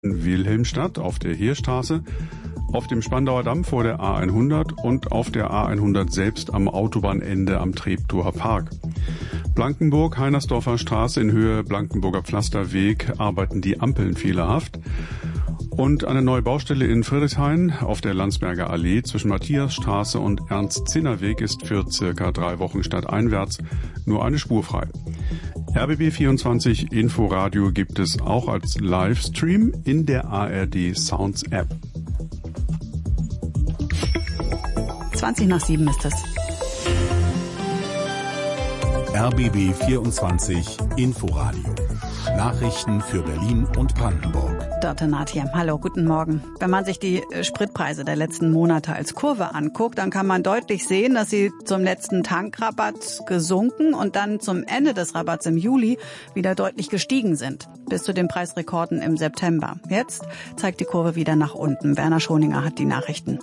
Wilhelmstadt auf der Heerstraße, auf dem Spandauer Damm vor der A100 und auf der A100 selbst am Autobahnende am Treptower Park. Blankenburg, Heinersdorfer Straße in Höhe Blankenburger Pflasterweg arbeiten die Ampeln fehlerhaft. Und eine neue Baustelle in Friedrichshain auf der Landsberger Allee zwischen Matthiasstraße und Ernst-Zinner-Weg ist für circa 3 Wochen stadteinwärts nur eine Spur frei. RBB24 Inforadio gibt es auch als Livestream in der ARD Sounds App. 7:20 ist es. RBB24 Inforadio. Nachrichten für Berlin und Brandenburg. Dörte Nath. Hallo, guten Morgen. Wenn man sich die Spritpreise der letzten Monate als Kurve anguckt, dann kann man deutlich sehen, dass sie zum letzten Tankrabatt gesunken und dann zum Ende des Rabatts im Juli wieder deutlich gestiegen sind. Bis zu den Preisrekorden im September. Jetzt zeigt die Kurve wieder nach unten. Werner Schoninger hat die Nachrichten.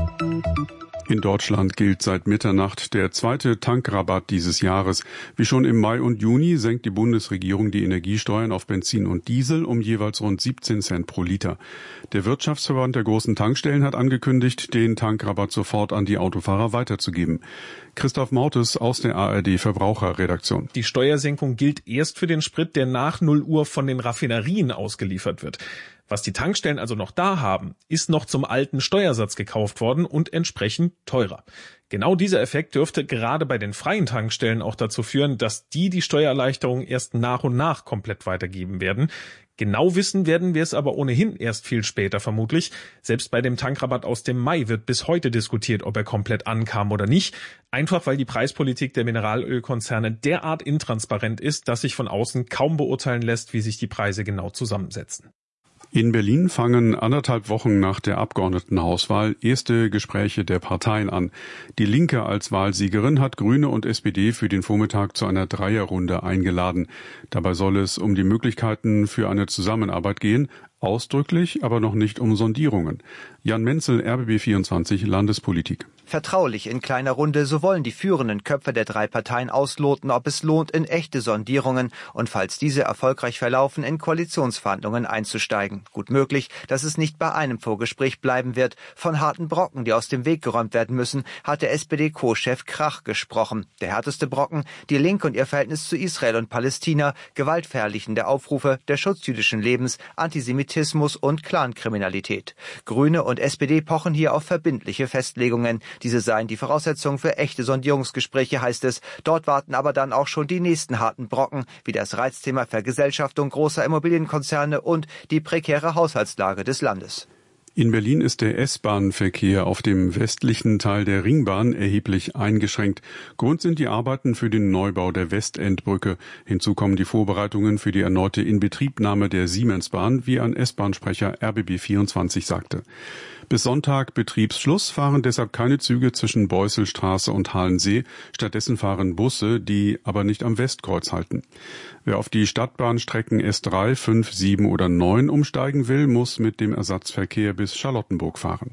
In Deutschland gilt seit Mitternacht der zweite Tankrabatt dieses Jahres. Wie schon im Mai und Juni senkt die Bundesregierung die Energiesteuern auf Benzin und Diesel um jeweils rund 17 Cent pro Liter. Der Wirtschaftsverband der großen Tankstellen hat angekündigt, den Tankrabatt sofort an die Autofahrer weiterzugeben. Christoph Mautes aus der ARD Verbraucherredaktion. Die Steuersenkung gilt erst für den Sprit, der nach 0 Uhr von den Raffinerien ausgeliefert wird. Was die Tankstellen also noch da haben, ist noch zum alten Steuersatz gekauft worden und entsprechend teurer. Genau dieser Effekt dürfte gerade bei den freien Tankstellen auch dazu führen, dass die Steuererleichterung erst nach und nach komplett weitergeben werden. Genau wissen werden wir es aber ohnehin erst viel später vermutlich. Selbst bei dem Tankrabatt aus dem Mai wird bis heute diskutiert, ob er komplett ankam oder nicht. Einfach weil die Preispolitik der Mineralölkonzerne derart intransparent ist, dass sich von außen kaum beurteilen lässt, wie sich die Preise genau zusammensetzen. In Berlin fangen 1,5 Wochen nach der Abgeordnetenhauswahl erste Gespräche der Parteien an. Die Linke als Wahlsiegerin hat Grüne und SPD für den Vormittag zu einer Dreierrunde eingeladen. Dabei soll es um die Möglichkeiten für eine Zusammenarbeit gehen, ausdrücklich, aber noch nicht um Sondierungen. Jan Menzel, RBB24 Landespolitik. Vertraulich in kleiner Runde, so wollen die führenden Köpfe der 3 Parteien ausloten, ob es lohnt, in echte Sondierungen und falls diese erfolgreich verlaufen, in Koalitionsverhandlungen einzusteigen. Gut möglich, dass es nicht bei einem Vorgespräch bleiben wird. Von harten Brocken, die aus dem Weg geräumt werden müssen, hat der SPD-Co-Chef Krach gesprochen. Der härteste Brocken, die Linke und ihr Verhältnis zu Israel und Palästina, gewaltverherrlichende Aufrufe, der Schutz jüdischen Lebens, Antisemitismus und Clankriminalität. Grüne und SPD pochen hier auf verbindliche Festlegungen. Diese seien die Voraussetzung für echte Sondierungsgespräche, heißt es. Dort warten aber dann auch schon die nächsten harten Brocken, wie das Reizthema Vergesellschaftung großer Immobilienkonzerne und die prekäre Haushaltslage des Landes. In Berlin ist der S-Bahn-Verkehr auf dem westlichen Teil der Ringbahn erheblich eingeschränkt. Grund sind die Arbeiten für den Neubau der Westendbrücke. Hinzu kommen die Vorbereitungen für die erneute Inbetriebnahme der Siemensbahn, wie ein S-Bahn-Sprecher RBB24 sagte. Bis Sonntag Betriebsschluss fahren deshalb keine Züge zwischen Beusselstraße und Halensee. Stattdessen fahren Busse, die aber nicht am Westkreuz halten. Wer auf die Stadtbahnstrecken S3, 5, 7 oder 9 umsteigen will, muss mit dem Ersatzverkehr bis Charlottenburg fahren.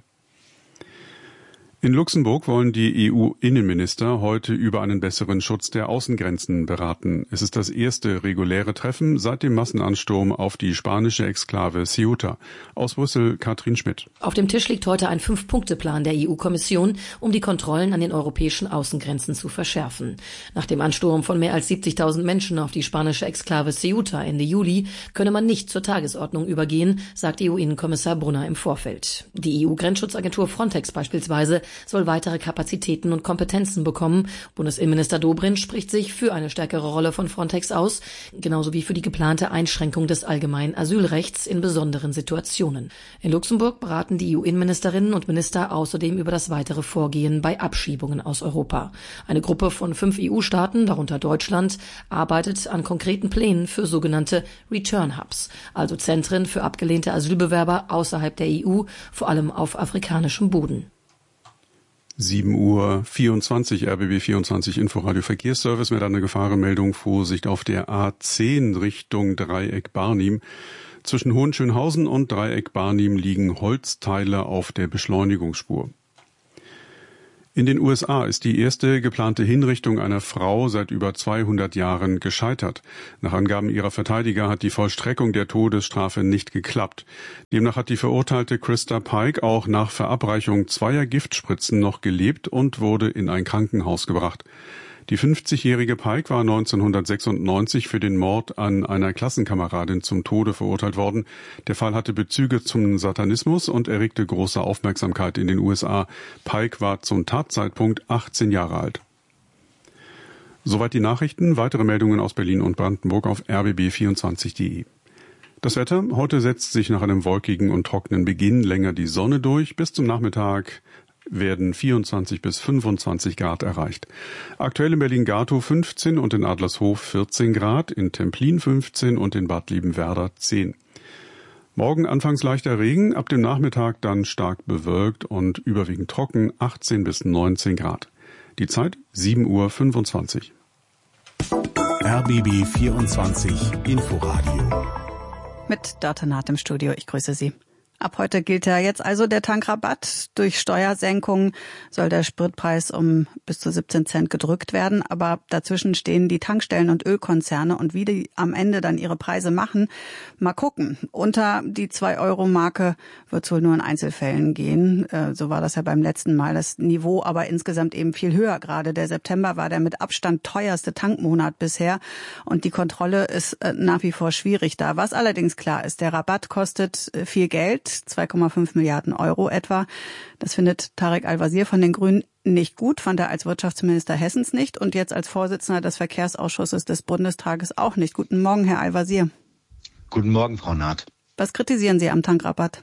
In Luxemburg wollen die EU-Innenminister heute über einen besseren Schutz der Außengrenzen beraten. Es ist das erste reguläre Treffen seit dem Massenansturm auf die spanische Exklave Ceuta. Aus Brüssel Katrin Schmidt. Auf dem Tisch liegt heute ein 5-Punkte-Plan der EU-Kommission, um die Kontrollen an den europäischen Außengrenzen zu verschärfen. Nach dem Ansturm von mehr als 70.000 Menschen auf die spanische Exklave Ceuta Ende Juli könne man nicht zur Tagesordnung übergehen, sagt EU-Innenkommissar Brunner im Vorfeld. Die EU-Grenzschutzagentur Frontex beispielsweise soll weitere Kapazitäten und Kompetenzen bekommen. Bundesinnenminister Dobrindt spricht sich für eine stärkere Rolle von Frontex aus, genauso wie für die geplante Einschränkung des allgemeinen Asylrechts in besonderen Situationen. In Luxemburg beraten die EU-Innenministerinnen und Minister außerdem über das weitere Vorgehen bei Abschiebungen aus Europa. Eine Gruppe von 5 EU-Staaten, darunter Deutschland, arbeitet an konkreten Plänen für sogenannte Return Hubs, also Zentren für abgelehnte Asylbewerber außerhalb der EU, vor allem auf afrikanischem Boden. 7:24 Uhr, RBB24 Inforadio Verkehrsservice mit einer Gefahrenmeldung. Vorsicht auf der A10 Richtung Dreieck Barnim. Zwischen Hohenschönhausen und Dreieck Barnim liegen Holzteile auf der Beschleunigungsspur. In den USA ist die erste geplante Hinrichtung einer Frau seit über 200 Jahren gescheitert. Nach Angaben ihrer Verteidiger hat die Vollstreckung der Todesstrafe nicht geklappt. Demnach hat die verurteilte Krista Pike auch nach Verabreichung 2 Giftspritzen noch gelebt und wurde in ein Krankenhaus gebracht. Die 50-jährige Pike war 1996 für den Mord an einer Klassenkameradin zum Tode verurteilt worden. Der Fall hatte Bezüge zum Satanismus und erregte große Aufmerksamkeit in den USA. Pike war zum Tatzeitpunkt 18 Jahre alt. Soweit die Nachrichten. Weitere Meldungen aus Berlin und Brandenburg auf rbb24.de. Das Wetter. Heute setzt sich nach einem wolkigen und trockenen Beginn länger die Sonne durch. Bis zum Nachmittag werden 24 bis 25 Grad erreicht. Aktuell in Berlin-Gatow 15 und in Adlershof 14 Grad, in Templin 15 und in Bad Liebenwerda 10. Morgen anfangs leichter Regen, ab dem Nachmittag dann stark bewölkt und überwiegend trocken, 18 bis 19 Grad. Die Zeit 7:25 Uhr. RBB 24 Inforadio. Mit Dörte Naht im Studio, ich grüße Sie. Ab heute gilt ja jetzt also der Tankrabatt. Durch Steuersenkungen soll der Spritpreis um bis zu 17 Cent gedrückt werden. Aber dazwischen stehen die Tankstellen und Ölkonzerne. Und wie die am Ende dann ihre Preise machen, mal gucken. Unter die 2-Euro-Marke wird es wohl nur in Einzelfällen gehen. So war das ja beim letzten Mal. Das Niveau aber insgesamt eben viel höher. Gerade der September war der mit Abstand teuerste Tankmonat bisher. Und die Kontrolle ist nach wie vor schwierig da. Was allerdings klar ist, der Rabatt kostet viel Geld. 2,5 Milliarden Euro etwa. Das findet Tarek Al-Wazir von den Grünen nicht gut, fand er als Wirtschaftsminister Hessens nicht und jetzt als Vorsitzender des Verkehrsausschusses des Bundestages auch nicht. Guten Morgen, Herr Al-Wazir. Guten Morgen, Frau Naht. Was kritisieren Sie am Tankrabatt?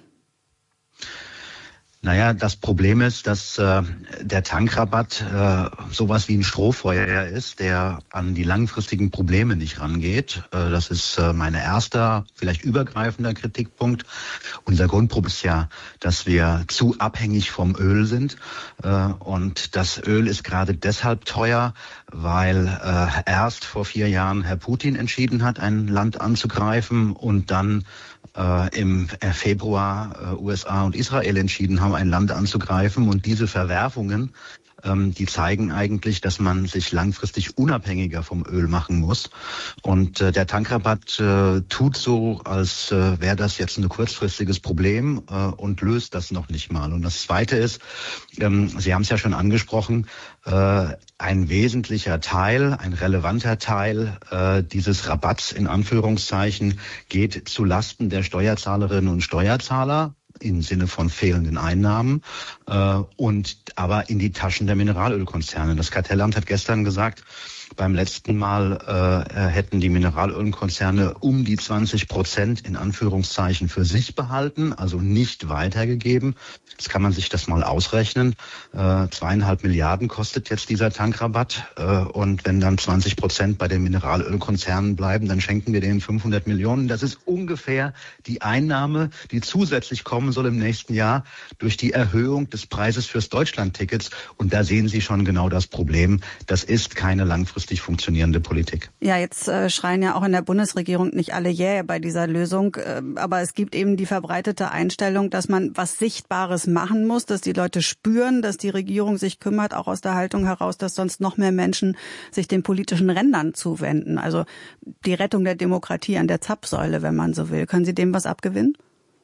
Naja, das Problem ist, dass der Tankrabatt sowas wie ein Strohfeuer ist, der an die langfristigen Probleme nicht rangeht. Das ist mein erster, vielleicht übergreifender Kritikpunkt. Unser Grundproblem ist ja, dass wir zu abhängig vom Öl sind. Und das Öl ist gerade deshalb teuer, weil erst vor 4 Jahren Herr Putin entschieden hat, ein Land anzugreifen und dann im Februar USA und Israel entschieden haben, ein Land anzugreifen. Und diese Verwerfungen, die zeigen eigentlich, dass man sich langfristig unabhängiger vom Öl machen muss. Und der Tankrabatt tut so, als wäre das jetzt ein kurzfristiges Problem und löst das noch nicht mal. Und das Zweite ist, Sie haben es ja schon angesprochen, ein wesentlicher Teil, ein relevanter Teil dieses Rabatts in Anführungszeichen geht zu Lasten der Steuerzahlerinnen und Steuerzahler im Sinne von fehlenden Einnahmen und aber in die Taschen der Mineralölkonzerne. Das Kartellamt hat gestern gesagt, beim letzten Mal hätten die Mineralölkonzerne um die 20% in Anführungszeichen für sich behalten, also nicht weitergegeben. Jetzt kann man sich das mal ausrechnen. 2,5 Milliarden kostet jetzt dieser Tankrabatt. Und wenn dann 20% bei den Mineralölkonzernen bleiben, dann schenken wir denen 500 Millionen. Das ist ungefähr die Einnahme, die zusätzlich kommen soll im nächsten Jahr durch die Erhöhung des Preises fürs Deutschlandtickets. Und da sehen Sie schon genau das Problem. Das ist keine langfristig funktionierende Politik. Ja, jetzt schreien ja auch in der Bundesregierung nicht alle jäh bei dieser Lösung. Aber es gibt eben die verbreitete Einstellung, dass man was Sichtbares machen muss, dass die Leute spüren, dass die Regierung sich kümmert, auch aus der Haltung heraus, dass sonst noch mehr Menschen sich den politischen Rändern zuwenden. Also die Rettung der Demokratie an der Zapfsäule, wenn man so will. Können Sie dem was abgewinnen?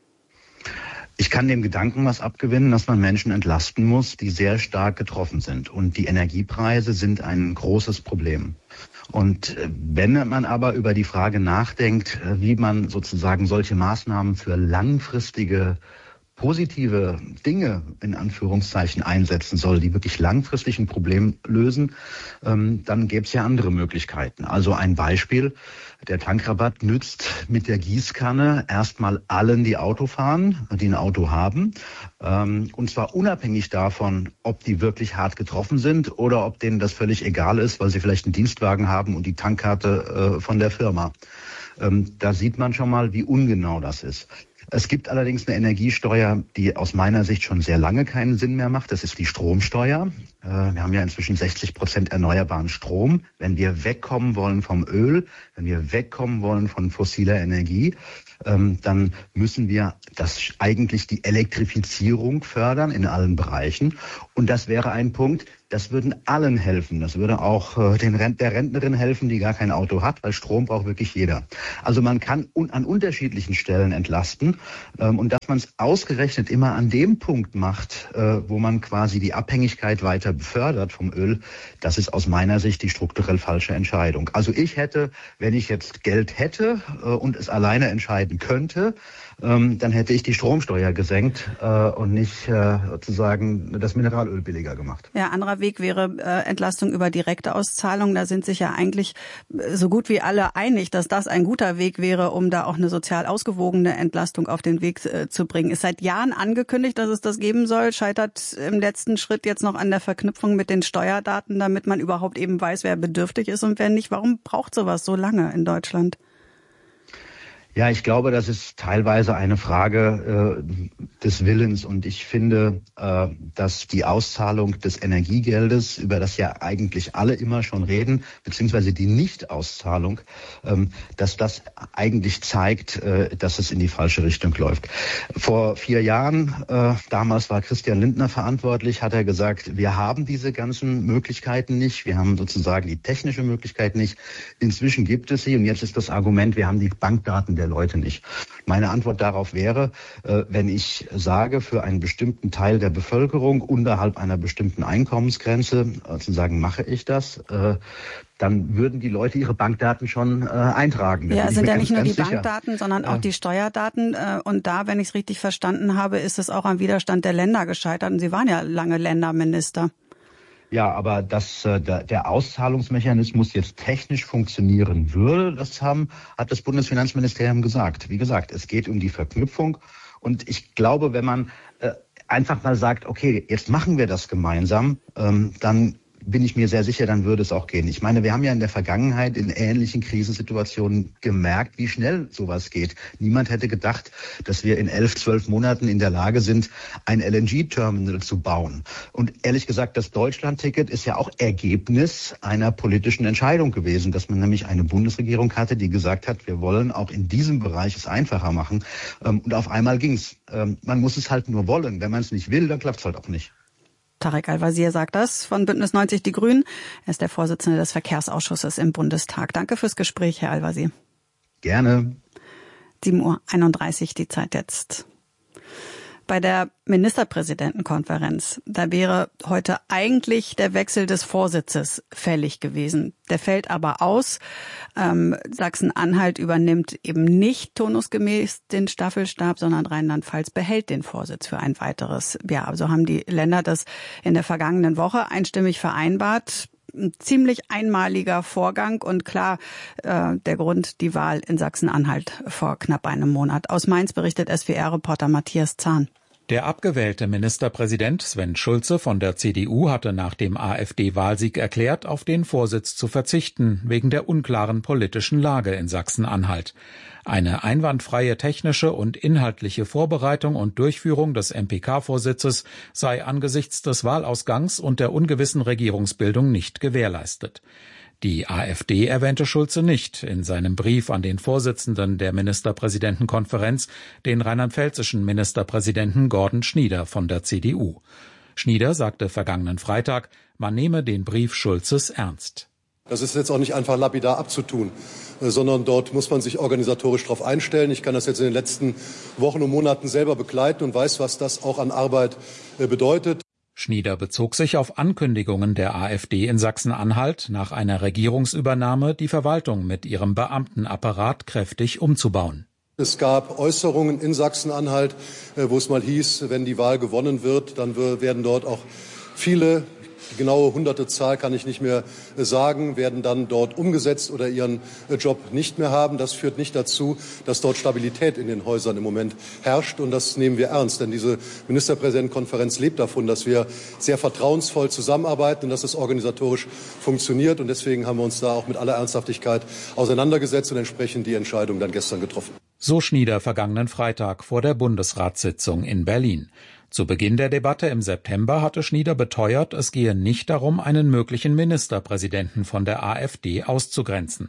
Ich kann dem Gedanken was abgewinnen, dass man Menschen entlasten muss, die sehr stark getroffen sind. Und die Energiepreise sind ein großes Problem. Und wenn man aber über die Frage nachdenkt, wie man sozusagen solche Maßnahmen für langfristige positive Dinge in Anführungszeichen einsetzen soll, die wirklich langfristig ein Problem lösen, dann gäbe es ja andere Möglichkeiten. Also ein Beispiel, der Tankrabatt nützt mit der Gießkanne erstmal allen, die Auto fahren, die ein Auto haben. Und zwar unabhängig davon, ob die wirklich hart getroffen sind oder ob denen das völlig egal ist, weil sie vielleicht einen Dienstwagen haben und die Tankkarte von der Firma. Da sieht man schon mal, wie ungenau das ist. Es gibt allerdings eine Energiesteuer, die aus meiner Sicht schon sehr lange keinen Sinn mehr macht. Das ist die Stromsteuer. Wir haben ja inzwischen 60% erneuerbaren Strom. Wenn wir wegkommen wollen vom Öl, wenn wir wegkommen wollen von fossiler Energie, dann müssen wir eigentlich die Elektrifizierung fördern in allen Bereichen. Und das wäre ein Punkt, das würden allen helfen. Das würde auch der Rentnerin helfen, die gar kein Auto hat, weil Strom braucht wirklich jeder. Also man kann an unterschiedlichen Stellen entlasten. Und dass man es ausgerechnet immer an dem Punkt macht, wo man quasi die Abhängigkeit weiter befördert vom Öl, das ist aus meiner Sicht die strukturell falsche Entscheidung. Also ich hätte, wenn ich jetzt Geld hätte und es alleine entscheiden könnte, dann hätte ich die Stromsteuer gesenkt und nicht sozusagen das Mineralöl billiger gemacht. Ja, anderer Weg wäre Entlastung über direkte Auszahlung. Da sind sich ja eigentlich so gut wie alle einig, dass das ein guter Weg wäre, um da auch eine sozial ausgewogene Entlastung auf den Weg zu bringen. Ist seit Jahren angekündigt, dass es das geben soll, scheitert im letzten Schritt jetzt noch an der Verknüpfung mit den Steuerdaten, damit man überhaupt eben weiß, wer bedürftig ist und wer nicht. Warum braucht sowas so lange in Deutschland? Ja, ich glaube, das ist teilweise eine Frage des Willens. Und ich finde, dass die Auszahlung des Energiegeldes, über das ja eigentlich alle immer schon reden, beziehungsweise die Nichtauszahlung, dass das eigentlich zeigt, dass es in die falsche Richtung läuft. Vor 4 Jahren, damals war Christian Lindner verantwortlich, hat er gesagt, wir haben diese ganzen Möglichkeiten nicht. Wir haben sozusagen die technische Möglichkeit nicht. Inzwischen gibt es sie. Und jetzt ist das Argument, wir haben die Bankdaten der Leute nicht. Meine Antwort darauf wäre, wenn ich sage, für einen bestimmten Teil der Bevölkerung unterhalb einer bestimmten Einkommensgrenze, sozusagen mache ich das, dann würden die Leute ihre Bankdaten schon eintragen. Ja, es sind ja nicht nur die Bankdaten, sondern auch die Steuerdaten. Und da, wenn ich es richtig verstanden habe, ist es auch am Widerstand der Länder gescheitert. Und Sie waren ja lange Länderminister. Ja, aber dass der Auszahlungsmechanismus jetzt technisch funktionieren würde, hat das Bundesfinanzministerium gesagt. Wie gesagt, es geht um die Verknüpfung. Und ich glaube, wenn man einfach mal sagt, okay, jetzt machen wir das gemeinsam, dann bin ich mir sehr sicher, dann würde es auch gehen. Ich meine, wir haben ja in der Vergangenheit in ähnlichen Krisensituationen gemerkt, wie schnell sowas geht. Niemand hätte gedacht, dass wir in 11, 12 Monaten in der Lage sind, ein LNG-Terminal zu bauen. Und ehrlich gesagt, das Deutschland-Ticket ist ja auch Ergebnis einer politischen Entscheidung gewesen, dass man nämlich eine Bundesregierung hatte, die gesagt hat, wir wollen auch in diesem Bereich es einfacher machen. Und auf einmal ging's. Man muss es halt nur wollen. Wenn man es nicht will, dann klappt es halt auch nicht. Tarek Al-Wazir sagt das von Bündnis 90 Die Grünen. Er ist der Vorsitzende des Verkehrsausschusses im Bundestag. Danke fürs Gespräch, Herr Al-Wazir. Gerne. 7:31 Uhr die Zeit jetzt. Bei der Ministerpräsidentenkonferenz, da wäre heute eigentlich der Wechsel des Vorsitzes fällig gewesen. Der fällt aber aus. Sachsen-Anhalt übernimmt eben nicht turnusgemäß den Staffelstab, sondern Rheinland-Pfalz behält den Vorsitz für ein weiteres Jahr. Also haben die Länder das in der vergangenen Woche einstimmig vereinbart. Ein ziemlich einmaliger Vorgang und klar, der Grund, die Wahl in Sachsen-Anhalt vor knapp einem Monat. Aus Mainz berichtet SWR-Reporter Matthias Zahn. Der abgewählte Ministerpräsident Sven Schulze von der CDU hatte nach dem AfD-Wahlsieg erklärt, auf den Vorsitz zu verzichten, wegen der unklaren politischen Lage in Sachsen-Anhalt. Eine einwandfreie technische und inhaltliche Vorbereitung und Durchführung des MPK-Vorsitzes sei angesichts des Wahlausgangs und der ungewissen Regierungsbildung nicht gewährleistet. Die AfD erwähnte Schulze nicht in seinem Brief an den Vorsitzenden der Ministerpräsidentenkonferenz, den rheinland-pfälzischen Ministerpräsidenten Gordon Schnieder von der CDU. Schnieder sagte vergangenen Freitag, man nehme den Brief Schulzes ernst. Das ist jetzt auch nicht einfach lapidar abzutun, sondern dort muss man sich organisatorisch darauf einstellen. Ich kann das jetzt in den letzten Wochen und Monaten selber begleiten und weiß, was das auch an Arbeit bedeutet. Schnieder bezog sich auf Ankündigungen der AfD in Sachsen-Anhalt, nach einer Regierungsübernahme die Verwaltung mit ihrem Beamtenapparat kräftig umzubauen. Es gab Äußerungen in Sachsen-Anhalt, wo es mal hieß, wenn die Wahl gewonnen wird, dann werden dort auch viele, die genaue hunderte Zahl kann ich nicht mehr sagen, werden dann dort umgesetzt oder ihren Job nicht mehr haben. Das führt nicht dazu, dass dort Stabilität in den Häusern im Moment herrscht. Und das nehmen wir ernst. Denn diese Ministerpräsidentenkonferenz lebt davon, dass wir sehr vertrauensvoll zusammenarbeiten und dass es organisatorisch funktioniert. Und deswegen haben wir uns da auch mit aller Ernsthaftigkeit auseinandergesetzt und entsprechend die Entscheidung dann gestern getroffen. So Schnieder vergangenen Freitag vor der Bundesratssitzung in Berlin. Zu Beginn der Debatte im September hatte Schnieder beteuert, es gehe nicht darum, einen möglichen Ministerpräsidenten von der AfD auszugrenzen.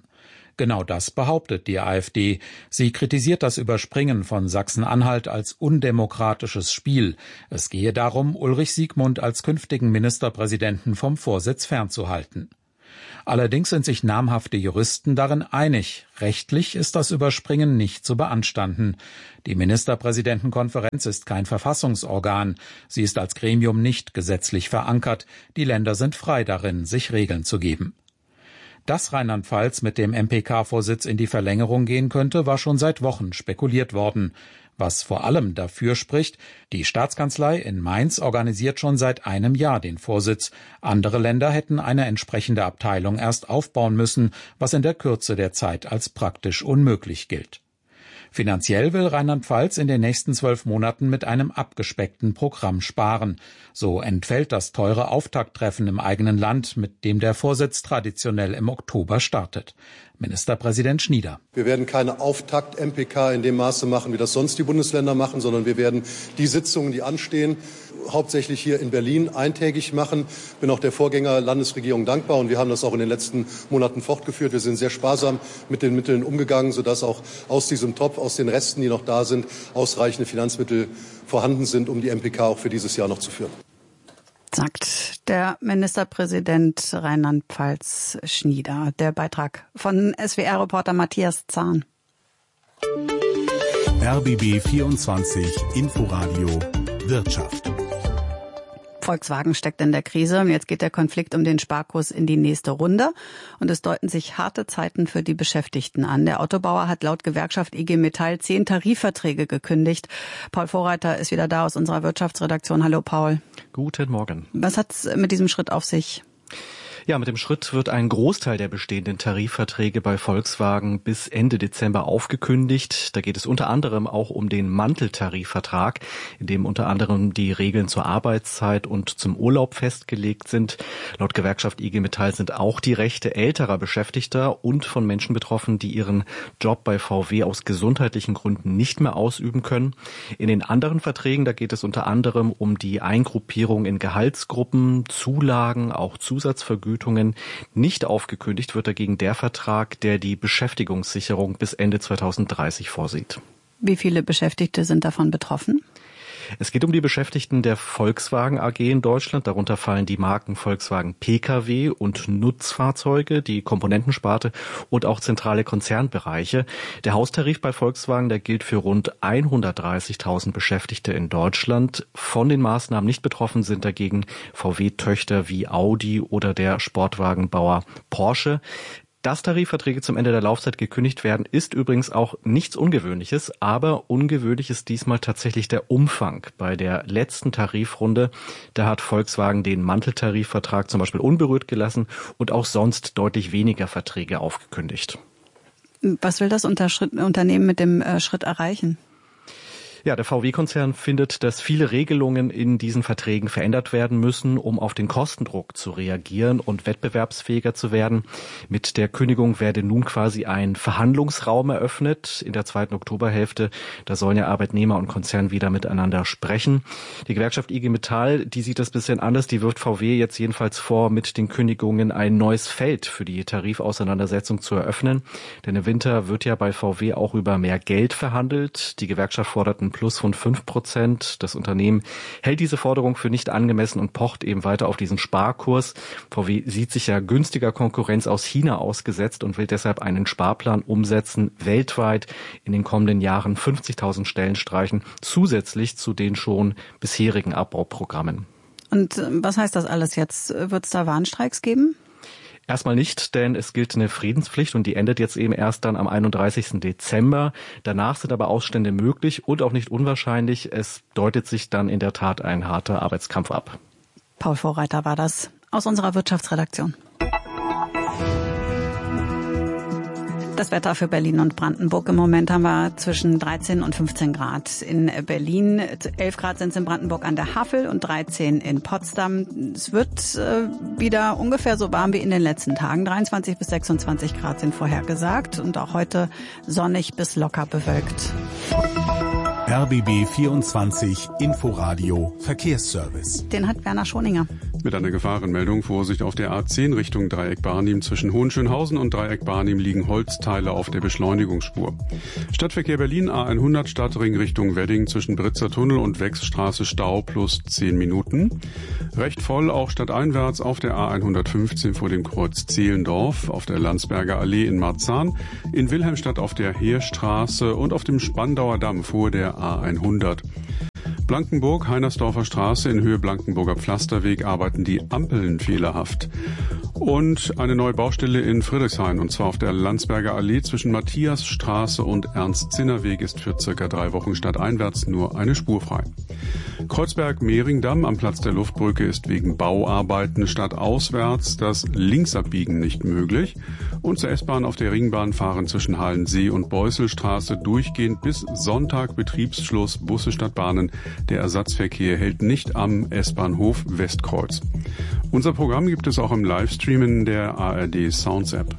Genau das behauptet die AfD. Sie kritisiert das Überspringen von Sachsen-Anhalt als undemokratisches Spiel. Es gehe darum, Ulrich Siegmund als künftigen Ministerpräsidenten vom Vorsitz fernzuhalten. Allerdings sind sich namhafte Juristen darin einig. Rechtlich ist das Überspringen nicht zu beanstanden. Die Ministerpräsidentenkonferenz ist kein Verfassungsorgan. Sie ist als Gremium nicht gesetzlich verankert. Die Länder sind frei darin, sich Regeln zu geben. Dass Rheinland-Pfalz mit dem MPK-Vorsitz in die Verlängerung gehen könnte, war schon seit Wochen spekuliert worden. Was vor allem dafür spricht, die Staatskanzlei in Mainz organisiert schon seit einem Jahr den Vorsitz. Andere Länder hätten eine entsprechende Abteilung erst aufbauen müssen, was in der Kürze der Zeit als praktisch unmöglich gilt. Finanziell will Rheinland-Pfalz in den nächsten 12 Monaten mit einem abgespeckten Programm sparen. So entfällt das teure Auftakttreffen im eigenen Land, mit dem der Vorsitz traditionell im Oktober startet. Ministerpräsident Schnieder. Wir werden keine Auftakt-MPK in dem Maße machen, wie das sonst die Bundesländer machen, sondern wir werden die Sitzungen, die anstehen, hauptsächlich hier in Berlin eintägig machen. Bin auch der Vorgänger-Landesregierung dankbar und wir haben das auch in den letzten Monaten fortgeführt. Wir sind sehr sparsam mit den Mitteln umgegangen, sodass auch aus diesem Topf, aus den Resten, die noch da sind, ausreichende Finanzmittel vorhanden sind, um die MPK auch für dieses Jahr noch zu führen. Sagt der Ministerpräsident Rheinland-Pfalz Schnieder. Der Beitrag von SWR-Reporter Matthias Zahn. RBB 24 Inforadio Wirtschaft. Volkswagen steckt in der Krise und jetzt geht der Konflikt um den Sparkurs in die nächste Runde und es deuten sich harte Zeiten für die Beschäftigten an. Der Autobauer hat laut Gewerkschaft IG Metall 10 Tarifverträge gekündigt. Paul Vorreiter ist wieder da aus unserer Wirtschaftsredaktion. Hallo Paul. Guten Morgen. Was hat's mit diesem Schritt auf sich? Ja, mit dem Schritt wird ein Großteil der bestehenden Tarifverträge bei Volkswagen bis Ende Dezember aufgekündigt. Da geht es unter anderem auch um den Manteltarifvertrag, in dem unter anderem die Regeln zur Arbeitszeit und zum Urlaub festgelegt sind. Laut Gewerkschaft IG Metall sind auch die Rechte älterer Beschäftigter und von Menschen betroffen, die ihren Job bei VW aus gesundheitlichen Gründen nicht mehr ausüben können. In den anderen Verträgen, da geht es unter anderem um die Eingruppierung in Gehaltsgruppen, Zulagen, auch Zusatzvergütungen. Nicht aufgekündigt wird dagegen der Vertrag, der die Beschäftigungssicherung bis Ende 2030 vorsieht. Wie viele Beschäftigte sind davon betroffen? Es geht um die Beschäftigten der Volkswagen AG in Deutschland. Darunter fallen die Marken Volkswagen Pkw und Nutzfahrzeuge, die Komponentensparte und auch zentrale Konzernbereiche. Der Haustarif bei Volkswagen, der gilt für rund 130.000 Beschäftigte in Deutschland. Von den Maßnahmen nicht betroffen sind dagegen VW-Töchter wie Audi oder der Sportwagenbauer Porsche. Dass Tarifverträge zum Ende der Laufzeit gekündigt werden, ist übrigens auch nichts Ungewöhnliches, aber ungewöhnlich ist diesmal tatsächlich der Umfang. Bei der letzten Tarifrunde, da hat Volkswagen den Manteltarifvertrag zum Beispiel unberührt gelassen und auch sonst deutlich weniger Verträge aufgekündigt. Was will das Unternehmen mit dem Schritt erreichen? Ja, der VW-Konzern findet, dass viele Regelungen in diesen Verträgen verändert werden müssen, um auf den Kostendruck zu reagieren und wettbewerbsfähiger zu werden. Mit der Kündigung werde nun quasi ein Verhandlungsraum eröffnet. In der 2. Oktoberhälfte, da sollen ja Arbeitnehmer und Konzern wieder miteinander sprechen. Die Gewerkschaft IG Metall, die sieht das ein bisschen anders. Die wirft VW jetzt jedenfalls vor, mit den Kündigungen ein neues Feld für die Tarifauseinandersetzung zu eröffnen. Denn im Winter wird ja bei VW auch über mehr Geld verhandelt. Die Gewerkschaft fordert ein Plus von 5%. Das Unternehmen hält diese Forderung für nicht angemessen und pocht eben weiter auf diesen Sparkurs. VW sieht sich ja günstiger Konkurrenz aus China ausgesetzt und will deshalb einen Sparplan umsetzen, weltweit in den kommenden Jahren 50.000 Stellen streichen, zusätzlich zu den schon bisherigen Abbauprogrammen. Und was heißt das alles jetzt? Wird es da Warnstreiks geben? Erstmal nicht, denn es gilt eine Friedenspflicht und die endet jetzt eben erst dann am 31. Dezember. Danach sind aber Ausstände möglich und auch nicht unwahrscheinlich. Es deutet sich dann in der Tat ein harter Arbeitskampf ab. Paul Vorreiter war das aus unserer Wirtschaftsredaktion. Das Wetter für Berlin und Brandenburg. Im Moment haben wir zwischen 13 und 15 Grad in Berlin. 11 Grad sind es in Brandenburg an der Havel und 13 in Potsdam. Es wird wieder ungefähr so warm wie in den letzten Tagen. 23 bis 26 Grad sind vorhergesagt und auch heute sonnig bis locker bewölkt. RBB 24 Inforadio Verkehrsservice. Den hat Werner Schoninger. Mit einer Gefahrenmeldung: Vorsicht auf der A10 Richtung Dreieck Barnim. Zwischen Hohenschönhausen und Dreieck Barnim liegen Holzteile auf der Beschleunigungsspur. Stadtverkehr Berlin A100 Stadtring Richtung Wedding. Zwischen Britzer Tunnel und Wechsstraße Stau plus 10 Minuten. Recht voll auch stadteinwärts auf der A115 vor dem Kreuz Zehlendorf, auf der Landsberger Allee in Marzahn, in Wilhelmstadt auf der Heerstraße und auf dem Spandauer Damm vor der A100. Blankenburg, Heinersdorfer Straße in Höhe Blankenburger Pflasterweg arbeiten die Ampeln fehlerhaft. Und eine neue Baustelle in Friedrichshain, und zwar auf der Landsberger Allee zwischen Matthiasstraße und Ernst-Zinner-Weg ist für circa 3 Wochen stadteinwärts nur eine Spur frei. Kreuzberg-Mehringdamm am Platz der Luftbrücke ist wegen Bauarbeiten stadtauswärts das Linksabbiegen nicht möglich. Und zur S-Bahn auf der Ringbahn fahren zwischen Halensee und Beusselstraße durchgehend bis Sonntag Betriebsschluss Busse statt Bahnen. Der Ersatzverkehr hält nicht am S-Bahnhof Westkreuz. Unser Programm gibt es auch im Livestreamen der ARD Sounds App.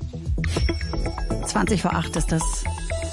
7:20 ist das.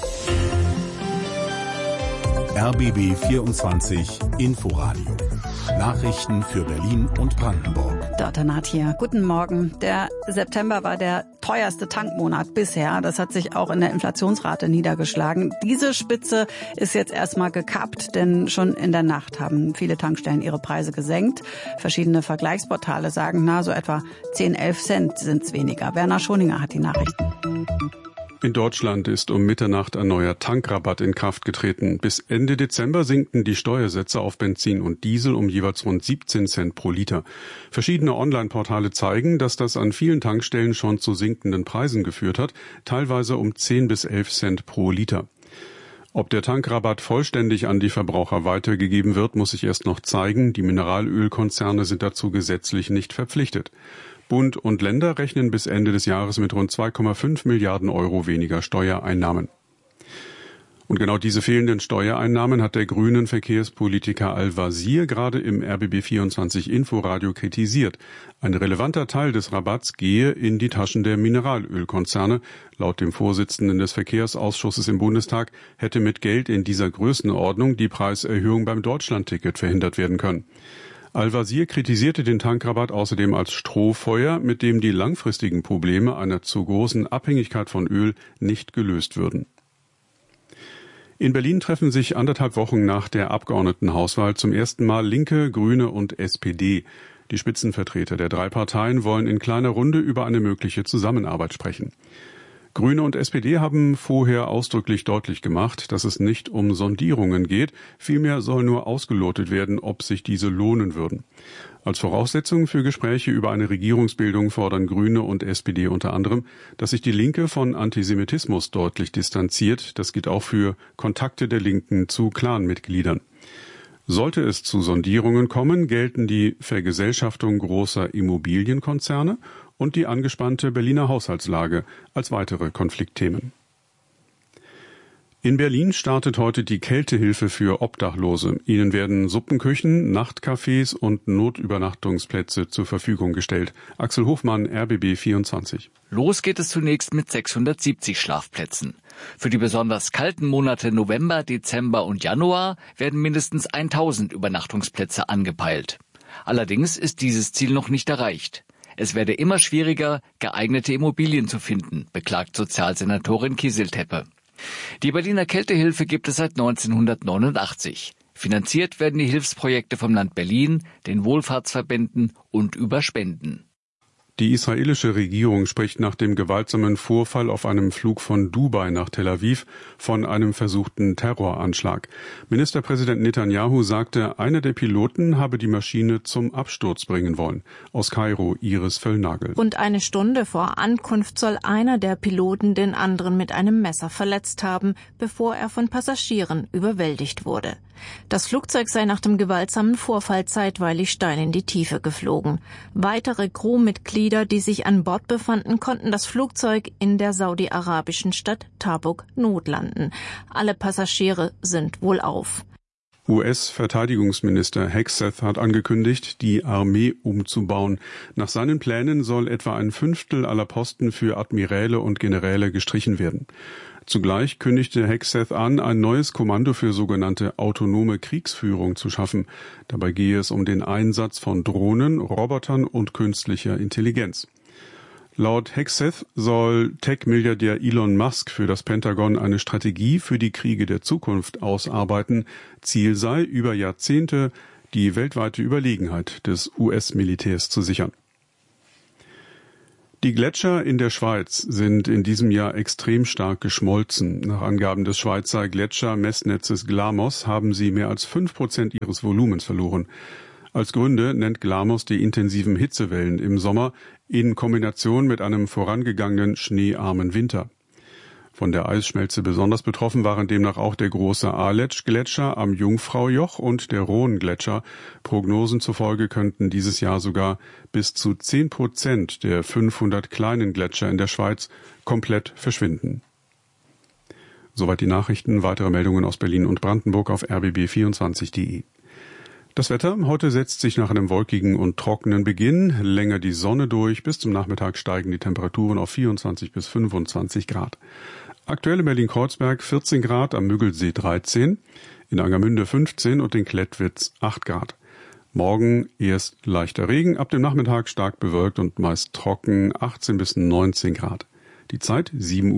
RBB 24 Inforadio. Nachrichten für Berlin und Brandenburg. Dörte Naht hier. Guten Morgen. Der September war der teuerste Tankmonat bisher. Das hat sich auch in der Inflationsrate niedergeschlagen. Diese Spitze ist jetzt erstmal gekappt, denn schon in der Nacht haben viele Tankstellen ihre Preise gesenkt. Verschiedene Vergleichsportale sagen, so etwa 10-11 Cent sind's weniger. Werner Schoninger hat die Nachrichten. In Deutschland ist um Mitternacht ein neuer Tankrabatt in Kraft getreten. Bis Ende Dezember sinkten die Steuersätze auf Benzin und Diesel um jeweils rund 17 Cent pro Liter. Verschiedene Online-Portale zeigen, dass das an vielen Tankstellen schon zu sinkenden Preisen geführt hat, teilweise um 10 bis 11 Cent pro Liter. Ob der Tankrabatt vollständig an die Verbraucher weitergegeben wird, muss sich erst noch zeigen. Die Mineralölkonzerne sind dazu gesetzlich nicht verpflichtet. Bund und Länder rechnen bis Ende des Jahres mit rund 2,5 Milliarden Euro weniger Steuereinnahmen. Und genau diese fehlenden Steuereinnahmen hat der grünen Verkehrspolitiker Al-Wazir gerade im RBB 24 Inforadio kritisiert. Ein relevanter Teil des Rabatts gehe in die Taschen der Mineralölkonzerne. Laut dem Vorsitzenden des Verkehrsausschusses im Bundestag hätte mit Geld in dieser Größenordnung die Preiserhöhung beim Deutschlandticket verhindert werden können. Al-Wazir kritisierte den Tankrabatt außerdem als Strohfeuer, mit dem die langfristigen Probleme einer zu großen Abhängigkeit von Öl nicht gelöst würden. In Berlin treffen sich 1,5 Wochen nach der Abgeordnetenhauswahl zum ersten Mal Linke, Grüne und SPD. Die Spitzenvertreter der 3 Parteien wollen in kleiner Runde über eine mögliche Zusammenarbeit sprechen. Grüne und SPD haben vorher ausdrücklich deutlich gemacht, dass es nicht um Sondierungen geht, vielmehr soll nur ausgelotet werden, ob sich diese lohnen würden. Als Voraussetzung für Gespräche über eine Regierungsbildung fordern Grüne und SPD unter anderem, dass sich die Linke von Antisemitismus deutlich distanziert. Das gilt auch für Kontakte der Linken zu Clanmitgliedern. Sollte es zu Sondierungen kommen, gelten die Vergesellschaftung großer Immobilienkonzerne und die angespannte Berliner Haushaltslage als weitere Konfliktthemen. In Berlin startet heute die Kältehilfe für Obdachlose. Ihnen werden Suppenküchen, Nachtcafés und Notübernachtungsplätze zur Verfügung gestellt. Axel Hofmann, RBB 24. Los geht es zunächst mit 670 Schlafplätzen. Für die besonders kalten Monate November, Dezember und Januar werden mindestens 1000 Übernachtungsplätze angepeilt. Allerdings ist dieses Ziel noch nicht erreicht. Es werde immer schwieriger, geeignete Immobilien zu finden, beklagt Sozialsenatorin Kieseltepe. Die Berliner Kältehilfe gibt es seit 1989. Finanziert werden die Hilfsprojekte vom Land Berlin, den Wohlfahrtsverbänden und über Spenden. Die israelische Regierung spricht nach dem gewaltsamen Vorfall auf einem Flug von Dubai nach Tel Aviv von einem versuchten Terroranschlag. Ministerpräsident Netanyahu sagte, einer der Piloten habe die Maschine zum Absturz bringen wollen. Aus Kairo, Iris Völlnagel. Rund eine Stunde vor Ankunft soll einer der Piloten den anderen mit einem Messer verletzt haben, bevor er von Passagieren überwältigt wurde. Das Flugzeug sei nach dem gewaltsamen Vorfall zeitweilig steil in die Tiefe geflogen. Weitere Crewmitglieder, die sich an Bord befanden, konnten das Flugzeug in der saudi-arabischen Stadt Tabuk notlanden. Alle Passagiere sind wohlauf. US-Verteidigungsminister Hegseth hat angekündigt, die Armee umzubauen. Nach seinen Plänen soll etwa 1/5 aller Posten für Admiräle und Generäle gestrichen werden. Zugleich kündigte Hegseth an, ein neues Kommando für sogenannte autonome Kriegsführung zu schaffen. Dabei gehe es um den Einsatz von Drohnen, Robotern und künstlicher Intelligenz. Laut Hegseth soll Tech-Milliardär Elon Musk für das Pentagon eine Strategie für die Kriege der Zukunft ausarbeiten. Ziel sei, über Jahrzehnte die weltweite Überlegenheit des US-Militärs zu sichern. Die Gletscher in der Schweiz sind in diesem Jahr extrem stark geschmolzen. Nach Angaben des Schweizer Gletschermessnetzes Glamos haben sie mehr als 5% ihres Volumens verloren. Als Gründe nennt Glamos die intensiven Hitzewellen im Sommer in Kombination mit einem vorangegangenen schneearmen Winter. Von der Eisschmelze besonders betroffen waren demnach auch der große Aletsch-Gletscher am Jungfraujoch und der Rhône-Gletscher. Prognosen zufolge könnten dieses Jahr sogar bis zu 10% der 500 kleinen Gletscher in der Schweiz komplett verschwinden. Soweit die Nachrichten. Weitere Meldungen aus Berlin und Brandenburg auf rbb24.de. Das Wetter. Heute setzt sich nach einem wolkigen und trockenen Beginn länger die Sonne durch. Bis zum Nachmittag steigen die Temperaturen auf 24 bis 25 Grad. Aktuell in Berlin-Kreuzberg 14 Grad, am Müggelsee 13, in Angermünde 15 und in Klettwitz 8 Grad. Morgen erst leichter Regen, ab dem Nachmittag stark bewölkt und meist trocken 18 bis 19 Grad. Die Zeit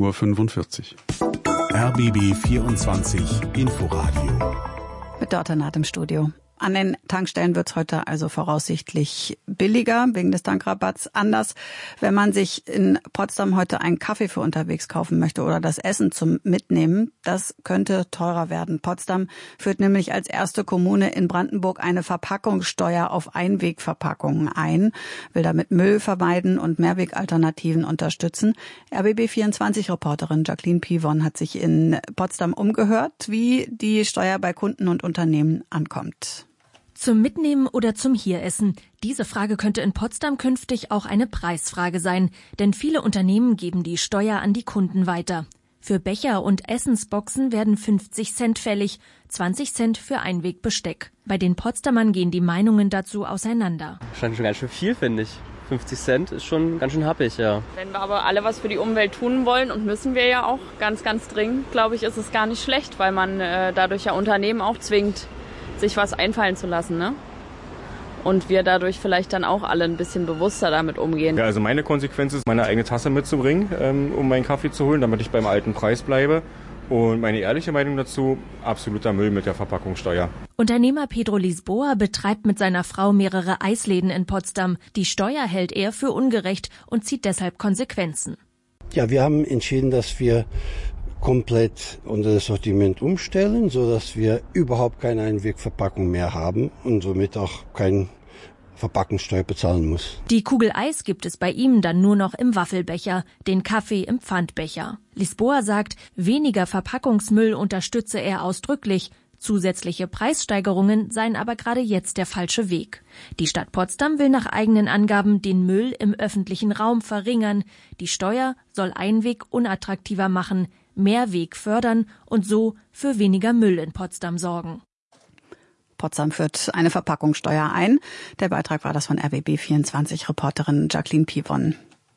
7:45 Uhr. RBB 24 Inforadio. Mit Dorternat im Studio. An den Tankstellen wird es heute also voraussichtlich billiger, wegen des Tankrabatts. Anders, wenn man sich in Potsdam heute einen Kaffee für unterwegs kaufen möchte oder das Essen zum Mitnehmen, das könnte teurer werden. Potsdam führt nämlich als erste Kommune in Brandenburg eine Verpackungssteuer auf Einwegverpackungen ein, will damit Müll vermeiden und Mehrwegalternativen unterstützen. RBB24-Reporterin Jacqueline Pivon hat sich in Potsdam umgehört, wie die Steuer bei Kunden und Unternehmen ankommt. Zum Mitnehmen oder zum Hieressen? Diese Frage könnte in Potsdam künftig auch eine Preisfrage sein, denn viele Unternehmen geben die Steuer an die Kunden weiter. Für Becher und Essensboxen werden 50 Cent fällig, 20 Cent für Einwegbesteck. Bei den Potsdamern gehen die Meinungen dazu auseinander. Schon ganz schön viel, finde ich. 50 Cent ist schon ganz schön happig, ja. Wenn wir aber alle was für die Umwelt tun wollen, und müssen wir ja auch ganz, ganz dringend, glaube ich, ist es gar nicht schlecht, weil man dadurch ja Unternehmen auch zwingt, sich was einfallen zu lassen, ne? Und wir dadurch vielleicht dann auch alle ein bisschen bewusster damit umgehen. Ja, also meine Konsequenz ist, meine eigene Tasse mitzubringen, um meinen Kaffee zu holen, damit ich beim alten Preis bleibe. Und meine ehrliche Meinung dazu, absoluter Müll mit der Verpackungssteuer. Unternehmer Pedro Lisboa betreibt mit seiner Frau mehrere Eisläden in Potsdam. Die Steuer hält er für ungerecht und zieht deshalb Konsequenzen. Ja, wir haben entschieden, dass wir komplett unser Sortiment umstellen, sodass wir überhaupt keine Einwegverpackung mehr haben und somit auch kein Verpackungssteuer bezahlen muss. Die Kugel Eis gibt es bei ihm dann nur noch im Waffelbecher, den Kaffee im Pfandbecher. Lisboa sagt, weniger Verpackungsmüll unterstütze er ausdrücklich. Zusätzliche Preissteigerungen seien aber gerade jetzt der falsche Weg. Die Stadt Potsdam will nach eigenen Angaben den Müll im öffentlichen Raum verringern. Die Steuer soll Einweg unattraktiver machen, Mehrweg fördern und so für weniger Müll in Potsdam sorgen. Potsdam führt eine Verpackungssteuer ein. Der Beitrag war das von RBB24-Reporterin Jacqueline Pivon.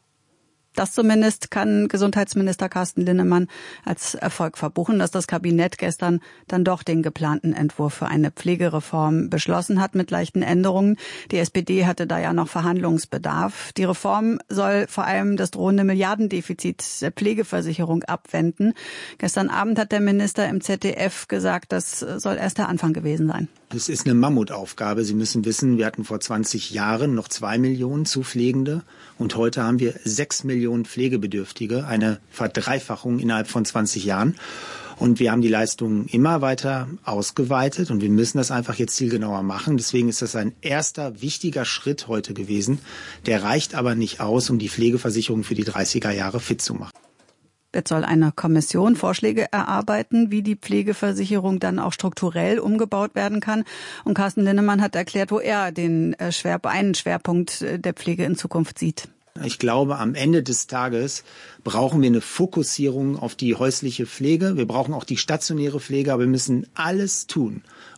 Das zumindest kann Gesundheitsminister Carsten Linnemann als Erfolg verbuchen, dass das Kabinett gestern dann doch den geplanten Entwurf für eine Pflegereform beschlossen hat mit leichten Änderungen. Die SPD hatte da ja noch Verhandlungsbedarf. Die Reform soll vor allem das drohende Milliardendefizit der Pflegeversicherung abwenden. Gestern Abend hat der Minister im ZDF gesagt, das soll erst der Anfang gewesen sein. Das ist eine Mammutaufgabe. Sie müssen wissen, wir hatten vor 20 Jahren noch 2 Millionen Zupflegende und heute haben wir 6 Millionen Pflegebedürftige, eine Verdreifachung innerhalb von 20 Jahren. Und wir haben die Leistungen immer weiter ausgeweitet und wir müssen das einfach jetzt zielgenauer machen. Deswegen ist das ein erster wichtiger Schritt heute gewesen. Der reicht aber nicht aus, um die Pflegeversicherung für die 30er Jahre fit zu machen. Jetzt soll eine Kommission Vorschläge erarbeiten, wie die Pflegeversicherung dann auch strukturell umgebaut werden kann. Und Carsten Linnemann hat erklärt, wo er einen Schwerpunkt der Pflege in Zukunft sieht. Ich glaube, am Ende des Tages brauchen wir eine Fokussierung auf die häusliche Pflege. Wir brauchen auch die stationäre Pflege, aber wir müssen alles tun,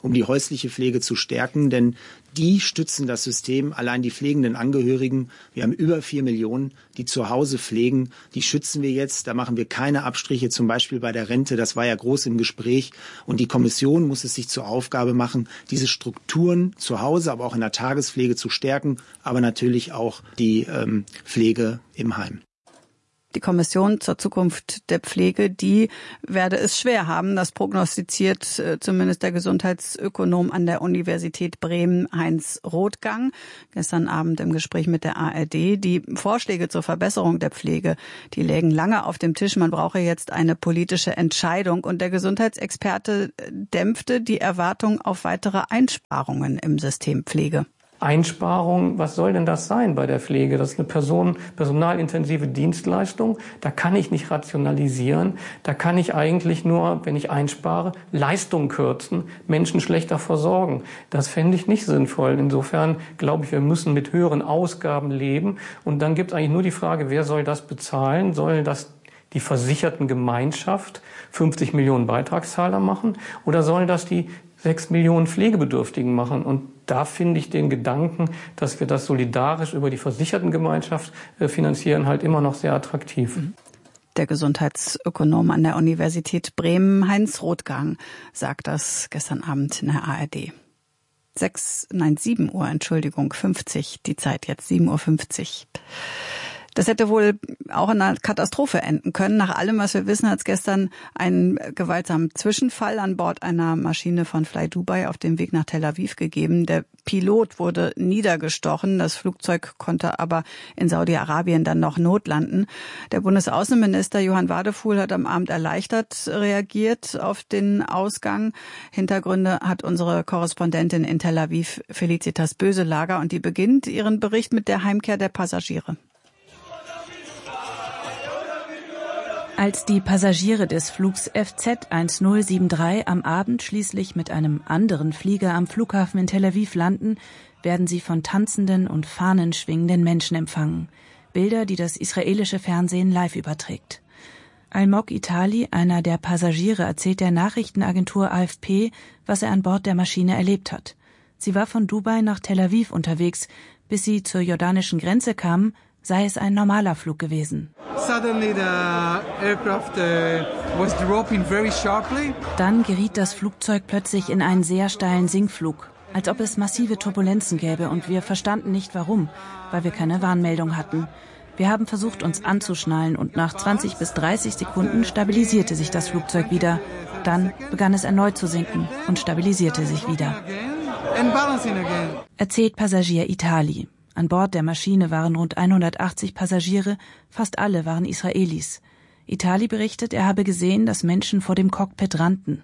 um die häusliche Pflege zu stärken, denn die stützen das System. Allein die pflegenden Angehörigen, wir haben über 4 Millionen, die zu Hause pflegen, die schützen wir jetzt. Da machen wir keine Abstriche, zum Beispiel bei der Rente. Das war ja groß im Gespräch. Und die Kommission muss es sich zur Aufgabe machen, diese Strukturen zu Hause, aber auch in der Tagespflege zu stärken, aber natürlich auch die Pflege im Heim. Die Kommission zur Zukunft der Pflege, die werde es schwer haben. Das prognostiziert zumindest der Gesundheitsökonom an der Universität Bremen, Heinz Rothgang, gestern Abend im Gespräch mit der ARD. Die Vorschläge zur Verbesserung der Pflege, die lägen lange auf dem Tisch. Man brauche jetzt eine politische Entscheidung. Und der Gesundheitsexperte dämpfte die Erwartung auf weitere Einsparungen im System Pflege. Einsparung, was soll denn das sein bei der Pflege? Das ist eine personalintensive Dienstleistung. Da kann ich nicht rationalisieren. Da kann ich eigentlich nur, wenn ich einspare, Leistung kürzen, Menschen schlechter versorgen. Das fände ich nicht sinnvoll. Insofern glaube ich, wir müssen mit höheren Ausgaben leben. Und dann gibt es eigentlich nur die Frage, wer soll das bezahlen? Soll das die Versichertengemeinschaft 50 Millionen Beitragszahler machen? Oder sollen das die 6 Millionen Pflegebedürftigen machen? Und da finde ich den Gedanken, dass wir das solidarisch über die Versichertengemeinschaft finanzieren, halt immer noch sehr attraktiv. Der Gesundheitsökonom an der Universität Bremen, Heinz Rothgang, sagt das gestern Abend in der ARD. 7 Uhr, 50, die Zeit jetzt, 7:50 Uhr. Das hätte wohl auch in einer Katastrophe enden können. Nach allem, was wir wissen, hat es gestern einen gewaltsamen Zwischenfall an Bord einer Maschine von Fly Dubai auf dem Weg nach Tel Aviv gegeben. Der Pilot wurde niedergestochen. Das Flugzeug konnte aber in Saudi-Arabien dann noch notlanden. Der Bundesaußenminister Johann Wadefuhl hat am Abend erleichtert reagiert auf den Ausgang. Hintergründe hat unsere Korrespondentin in Tel Aviv, Felicitas Böselager, und die beginnt ihren Bericht mit der Heimkehr der Passagiere. Als die Passagiere des Flugs FZ 1073 am Abend schließlich mit einem anderen Flieger am Flughafen in Tel Aviv landen, werden sie von tanzenden und fahnenschwingenden Menschen empfangen. Bilder, die das israelische Fernsehen live überträgt. Almog Itali, einer der Passagiere, erzählt der Nachrichtenagentur AFP, was er an Bord der Maschine erlebt hat. Sie war von Dubai nach Tel Aviv unterwegs. Bis sie zur jordanischen Grenze kamen, sei es ein normaler Flug gewesen. Dann geriet das Flugzeug plötzlich in einen sehr steilen Sinkflug, als ob es massive Turbulenzen gäbe, und wir verstanden nicht warum, weil wir keine Warnmeldung hatten. Wir haben versucht, uns anzuschnallen, und nach 20 bis 30 Sekunden stabilisierte sich das Flugzeug wieder. Dann begann es erneut zu sinken und stabilisierte sich wieder. Erzählt Passagier Itali. An Bord der Maschine waren rund 180 Passagiere, fast alle waren Israelis. Itali berichtet, er habe gesehen, dass Menschen vor dem Cockpit rannten.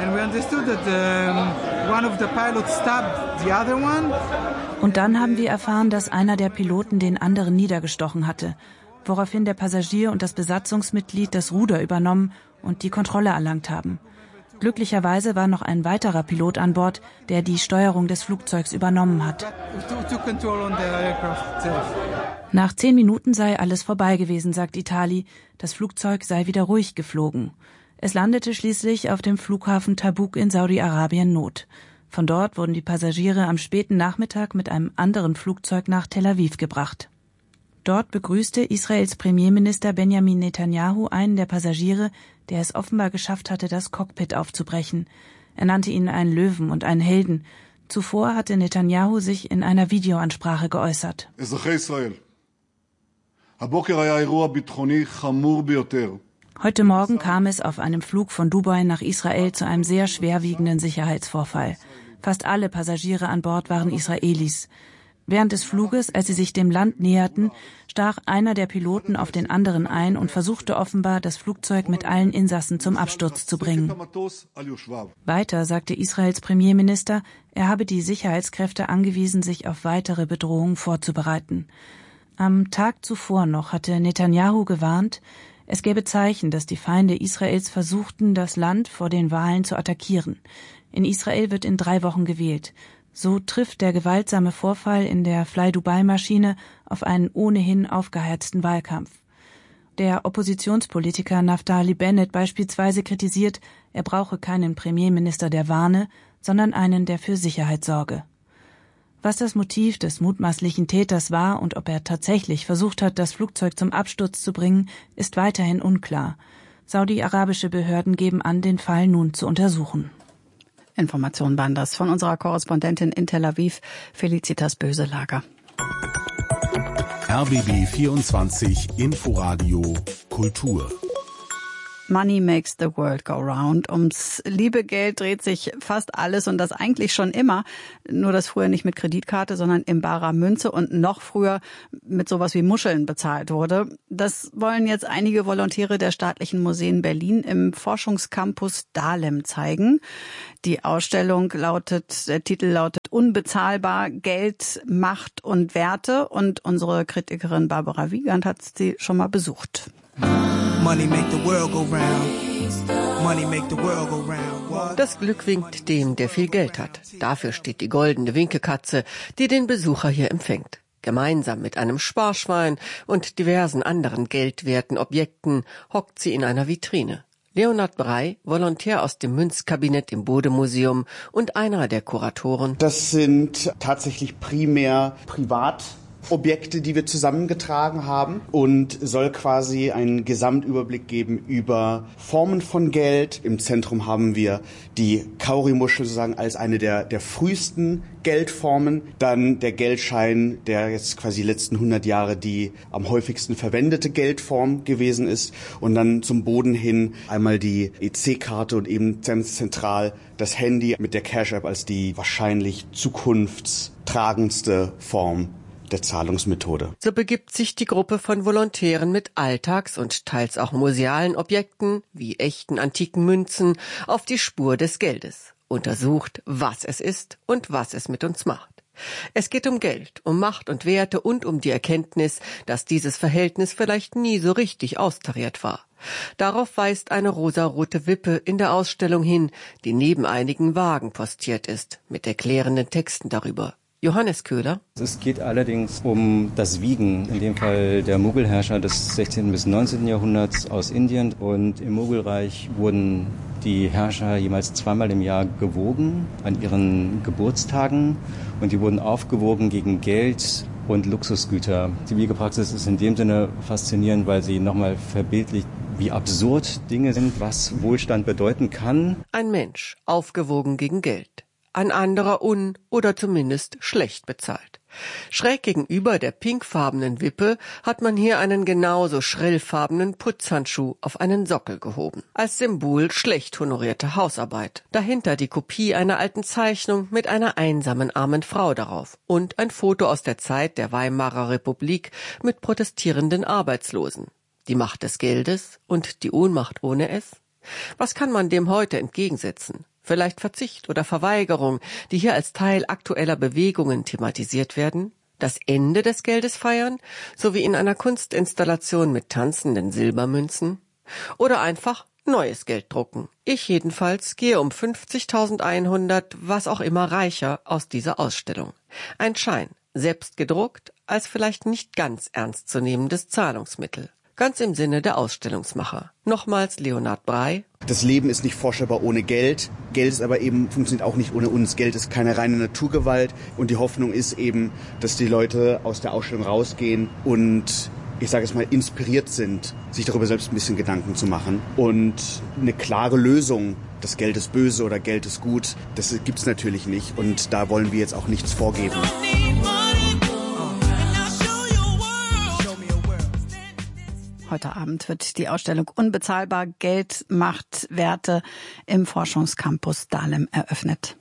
Und dann haben wir erfahren, dass einer der Piloten den anderen niedergestochen hatte, woraufhin der Passagier und das Besatzungsmitglied das Ruder übernommen und die Kontrolle erlangt haben. Glücklicherweise war noch ein weiterer Pilot an Bord, der die Steuerung des Flugzeugs übernommen hat. Nach 10 Minuten sei alles vorbei gewesen, sagt Itali. Das Flugzeug sei wieder ruhig geflogen. Es landete schließlich auf dem Flughafen Tabuk in Saudi-Arabien Not. Von dort wurden die Passagiere am späten Nachmittag mit einem anderen Flugzeug nach Tel Aviv gebracht. Dort begrüßte Israels Premierminister Benjamin Netanyahu einen der Passagiere, der es offenbar geschafft hatte, das Cockpit aufzubrechen. Er nannte ihn einen Löwen und einen Helden. Zuvor hatte Netanyahu sich in einer Videoansprache geäußert. Heute Morgen kam es auf einem Flug von Dubai nach Israel zu einem sehr schwerwiegenden Sicherheitsvorfall. Fast alle Passagiere an Bord waren Israelis. Während des Fluges, als sie sich dem Land näherten, stach einer der Piloten auf den anderen ein und versuchte offenbar, das Flugzeug mit allen Insassen zum Absturz zu bringen. Weiter sagte Israels Premierminister, er habe die Sicherheitskräfte angewiesen, sich auf weitere Bedrohungen vorzubereiten. Am Tag zuvor noch hatte Netanyahu gewarnt, es gäbe Zeichen, dass die Feinde Israels versuchten, das Land vor den Wahlen zu attackieren. In Israel wird in 3 Wochen gewählt. So trifft der gewaltsame Vorfall in der Fly-Dubai-Maschine auf einen ohnehin aufgeheizten Wahlkampf. Der Oppositionspolitiker Naftali Bennett beispielsweise kritisiert, er brauche keinen Premierminister, der warne, sondern einen, der für Sicherheit sorge. Was das Motiv des mutmaßlichen Täters war und ob er tatsächlich versucht hat, das Flugzeug zum Absturz zu bringen, ist weiterhin unklar. Saudi-arabische Behörden geben an, den Fall nun zu untersuchen. Informationen waren das von unserer Korrespondentin in Tel Aviv, Felicitas Böselager. RBB 24 Inforadio Kultur. Money makes the world go round. Ums liebe Geld dreht sich fast alles und das eigentlich schon immer. Nur dass früher nicht mit Kreditkarte, sondern in barer Münze und noch früher mit sowas wie Muscheln bezahlt wurde. Das wollen jetzt einige Volontäre der Staatlichen Museen Berlin im Forschungscampus Dahlem zeigen. Die Ausstellung der Titel lautet Unbezahlbar, Geld, Macht und Werte. Und unsere Kritikerin Barbara Wiegand hat sie schon mal besucht. Money make the world go round. Money make the world go round. Das Glück winkt dem, der viel Geld hat. Dafür steht die goldene Winkekatze, die den Besucher hier empfängt. Gemeinsam mit einem Sparschwein und diversen anderen geldwerten Objekten hockt sie in einer Vitrine. Leonhard Brey, Volontär aus dem Münzkabinett im Bode-Museum und einer der Kuratoren. Das sind tatsächlich primär Privatobjekte, die wir zusammengetragen haben und soll quasi einen Gesamtüberblick geben über Formen von Geld. Im Zentrum haben wir die Kaurimuschel sozusagen als eine der frühesten Geldformen, dann der Geldschein, der jetzt quasi die letzten 100 Jahre die am häufigsten verwendete Geldform gewesen ist und dann zum Boden hin einmal die EC-Karte und eben ganz zentral das Handy mit der Cash-App als die wahrscheinlich zukunftstragendste Form der Zahlungsmethode. So begibt sich die Gruppe von Volontären mit Alltags- und teils auch musealen Objekten, wie echten antiken Münzen, auf die Spur des Geldes, untersucht, was es ist und was es mit uns macht. Es geht um Geld, um Macht und Werte und um die Erkenntnis, dass dieses Verhältnis vielleicht nie so richtig austariert war. Darauf weist eine rosarote Wippe in der Ausstellung hin, die neben einigen Wagen postiert ist, mit erklärenden Texten darüber. Johannes Köhler. Es geht allerdings um das Wiegen, in dem Fall der Mogulherrscher des 16. bis 19. Jahrhunderts aus Indien. Und im Mogulreich wurden die Herrscher jemals zweimal im Jahr gewogen an ihren Geburtstagen. Und die wurden aufgewogen gegen Geld und Luxusgüter. Die Wiegepraxis ist in dem Sinne faszinierend, weil sie nochmal verbildlicht, wie absurd Dinge sind, was Wohlstand bedeuten kann. Ein Mensch, aufgewogen gegen Geld. Ein anderer oder zumindest schlecht bezahlt. Schräg gegenüber der pinkfarbenen Wippe hat man hier einen genauso schrillfarbenen Putzhandschuh auf einen Sockel gehoben. Als Symbol schlecht honorierte Hausarbeit. Dahinter die Kopie einer alten Zeichnung mit einer einsamen armen Frau darauf. Und ein Foto aus der Zeit der Weimarer Republik mit protestierenden Arbeitslosen. Die Macht des Geldes und die Ohnmacht ohne es? Was kann man dem heute entgegensetzen? Vielleicht Verzicht oder Verweigerung, die hier als Teil aktueller Bewegungen thematisiert werden? Das Ende des Geldes feiern, so wie in einer Kunstinstallation mit tanzenden Silbermünzen? Oder einfach neues Geld drucken? Ich jedenfalls gehe um 50.100, was auch immer reicher, aus dieser Ausstellung. Ein Schein, selbst gedruckt, als vielleicht nicht ganz ernstzunehmendes Zahlungsmittel. Ganz im Sinne der Ausstellungsmacher. Nochmals Leonhard Brey. Das Leben ist nicht vorstellbar ohne Geld. Geld ist aber eben, funktioniert auch nicht ohne uns. Geld ist keine reine Naturgewalt. Und die Hoffnung ist eben, dass die Leute aus der Ausstellung rausgehen und, ich sage es mal, inspiriert sind, sich darüber selbst ein bisschen Gedanken zu machen. Und eine klare Lösung, das Geld ist böse oder Geld ist gut, das gibt's natürlich nicht. Und da wollen wir jetzt auch nichts vorgeben. Heute Abend wird die Ausstellung Unbezahlbar, Geld, Macht, Werte im Forschungscampus Dahlem eröffnet.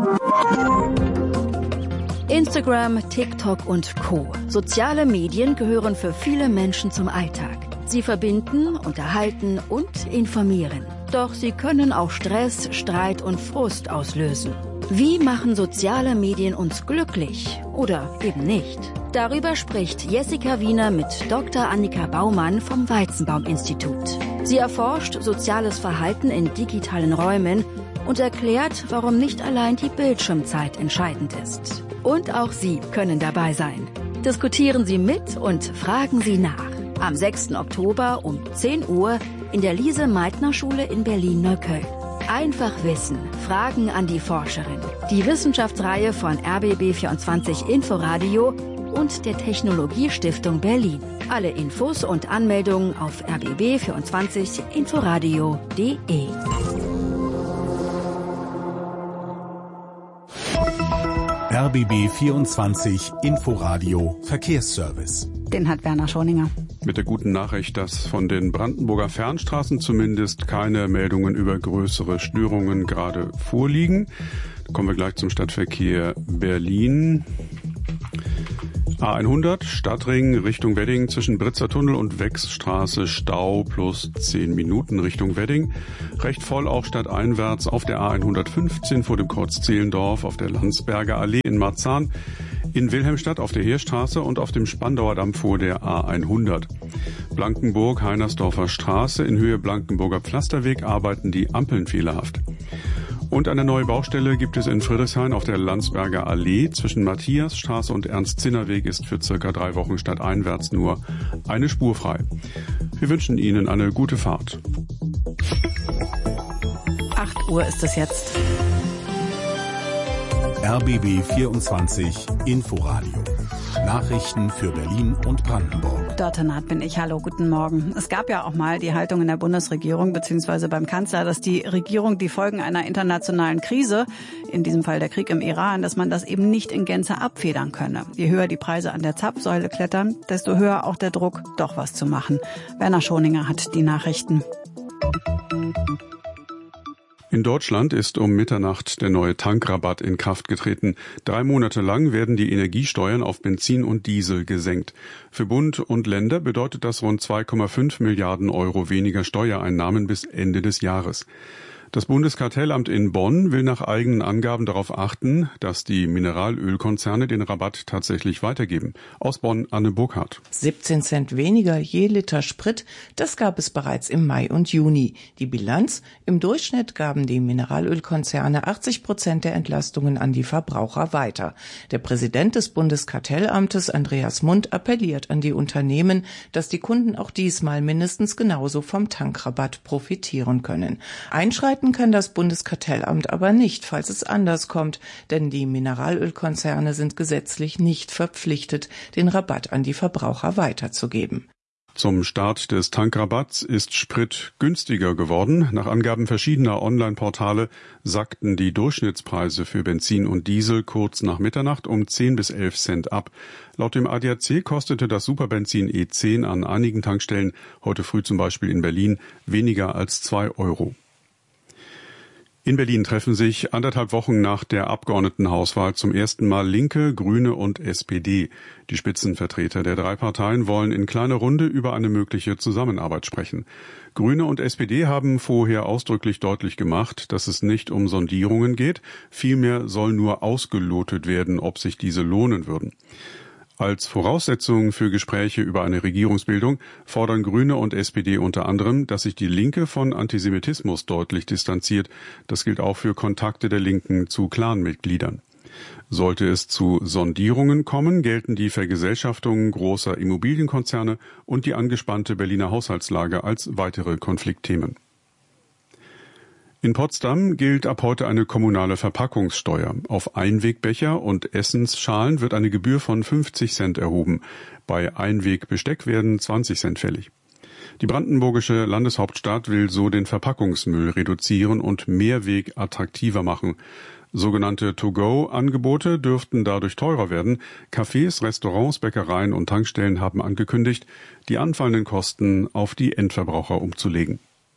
Instagram, TikTok und Co. Soziale Medien gehören für viele Menschen zum Alltag. Sie verbinden, unterhalten und informieren. Doch sie können auch Stress, Streit und Frust auslösen. Wie machen soziale Medien uns glücklich oder eben nicht? Darüber spricht Jessica Wiener mit Dr. Annika Baumann vom Weizenbaum-Institut. Sie erforscht soziales Verhalten in digitalen Räumen und erklärt, warum nicht allein die Bildschirmzeit entscheidend ist. Und auch Sie können dabei sein. Diskutieren Sie mit und fragen Sie nach. Am 6. Oktober um 10 Uhr in der Lise-Meitner-Schule in Berlin-Neukölln. Einfach wissen. Fragen an die Forscherin. Die Wissenschaftsreihe von RBB24 Inforadio und der Technologiestiftung Berlin. Alle Infos und Anmeldungen auf rbb24inforadio.de. RBB 24 Inforadio Verkehrsservice. Den hat Werner Schoninger. Mit der guten Nachricht, dass von den Brandenburger Fernstraßen zumindest keine Meldungen über größere Störungen gerade vorliegen. Da kommen wir gleich zum Stadtverkehr Berlin. A100 Stadtring Richtung Wedding zwischen Britzer Tunnel und Wechsstraße Stau plus 10 Minuten Richtung Wedding. Recht voll auch stadteinwärts auf der A115 vor dem Kreuz Zehlendorf, auf der Landsberger Allee in Marzahn, in Wilhelmstadt auf der Heerstraße und auf dem Spandauer Damm vor der A100. Blankenburg Heinersdorfer Straße in Höhe Blankenburger Pflasterweg arbeiten die Ampeln fehlerhaft. Und eine neue Baustelle gibt es in Friedrichshain auf der Landsberger Allee. Zwischen Matthiasstraße und Ernst-Zinner-Weg ist für circa 3 Wochen stadteinwärts nur eine Spur frei. Wir wünschen Ihnen eine gute Fahrt. 8 Uhr ist es jetzt. RBB 24 Inforadio. Nachrichten für Berlin und Brandenburg. Dörte Naht bin ich. Hallo, guten Morgen. Es gab ja auch mal die Haltung in der Bundesregierung bzw. beim Kanzler, dass die Regierung die Folgen einer internationalen Krise, in diesem Fall der Krieg im Iran, dass man das eben nicht in Gänze abfedern könne. Je höher die Preise an der Zapfsäule klettern, desto höher auch der Druck, doch was zu machen. Werner Schoninger hat die Nachrichten. In Deutschland ist um Mitternacht der neue Tankrabatt in Kraft getreten. 3 Monate lang werden die Energiesteuern auf Benzin und Diesel gesenkt. Für Bund und Länder bedeutet das rund 2,5 Milliarden Euro weniger Steuereinnahmen bis Ende des Jahres. Das Bundeskartellamt in Bonn will nach eigenen Angaben darauf achten, dass die Mineralölkonzerne den Rabatt tatsächlich weitergeben. Aus Bonn Anne Burkhardt. 17 Cent weniger je Liter Sprit, das gab es bereits im Mai und Juni. Die Bilanz: Im Durchschnitt gaben die Mineralölkonzerne 80% der Entlastungen an die Verbraucher weiter. Der Präsident des Bundeskartellamtes, Andreas Mund, appelliert an die Unternehmen, dass die Kunden auch diesmal mindestens genauso vom Tankrabatt profitieren können. Einschreiten kann das Bundeskartellamt aber nicht, falls es anders kommt, denn die Mineralölkonzerne sind gesetzlich nicht verpflichtet, den Rabatt an die Verbraucher weiterzugeben. Zum Start des Tankrabatts ist Sprit günstiger geworden. Nach Angaben verschiedener Online-Portale sackten die Durchschnittspreise für Benzin und Diesel kurz nach Mitternacht um 10 bis 11 Cent ab. Laut dem ADAC kostete das Superbenzin E10 an einigen Tankstellen, heute früh zum Beispiel in Berlin, weniger als 2 Euro. In Berlin treffen sich 1,5 Wochen nach der Abgeordnetenhauswahl zum ersten Mal Linke, Grüne und SPD. Die Spitzenvertreter der 3 Parteien wollen in kleiner Runde über eine mögliche Zusammenarbeit sprechen. Grüne und SPD haben vorher ausdrücklich deutlich gemacht, dass es nicht um Sondierungen geht, vielmehr soll nur ausgelotet werden, ob sich diese lohnen würden. Als Voraussetzung für Gespräche über eine Regierungsbildung fordern Grüne und SPD unter anderem, dass sich die Linke von Antisemitismus deutlich distanziert. Das gilt auch für Kontakte der Linken zu Clanmitgliedern. Sollte es zu Sondierungen kommen, gelten die Vergesellschaftung großer Immobilienkonzerne und die angespannte Berliner Haushaltslage als weitere Konfliktthemen. In Potsdam gilt ab heute eine kommunale Verpackungssteuer. Auf Einwegbecher und Essensschalen wird eine Gebühr von 50 Cent erhoben. Bei Einwegbesteck werden 20 Cent fällig. Die brandenburgische Landeshauptstadt will so den Verpackungsmüll reduzieren und Mehrweg attraktiver machen. Sogenannte To-Go-Angebote dürften dadurch teurer werden. Cafés, Restaurants, Bäckereien und Tankstellen haben angekündigt, die anfallenden Kosten auf die Endverbraucher umzulegen.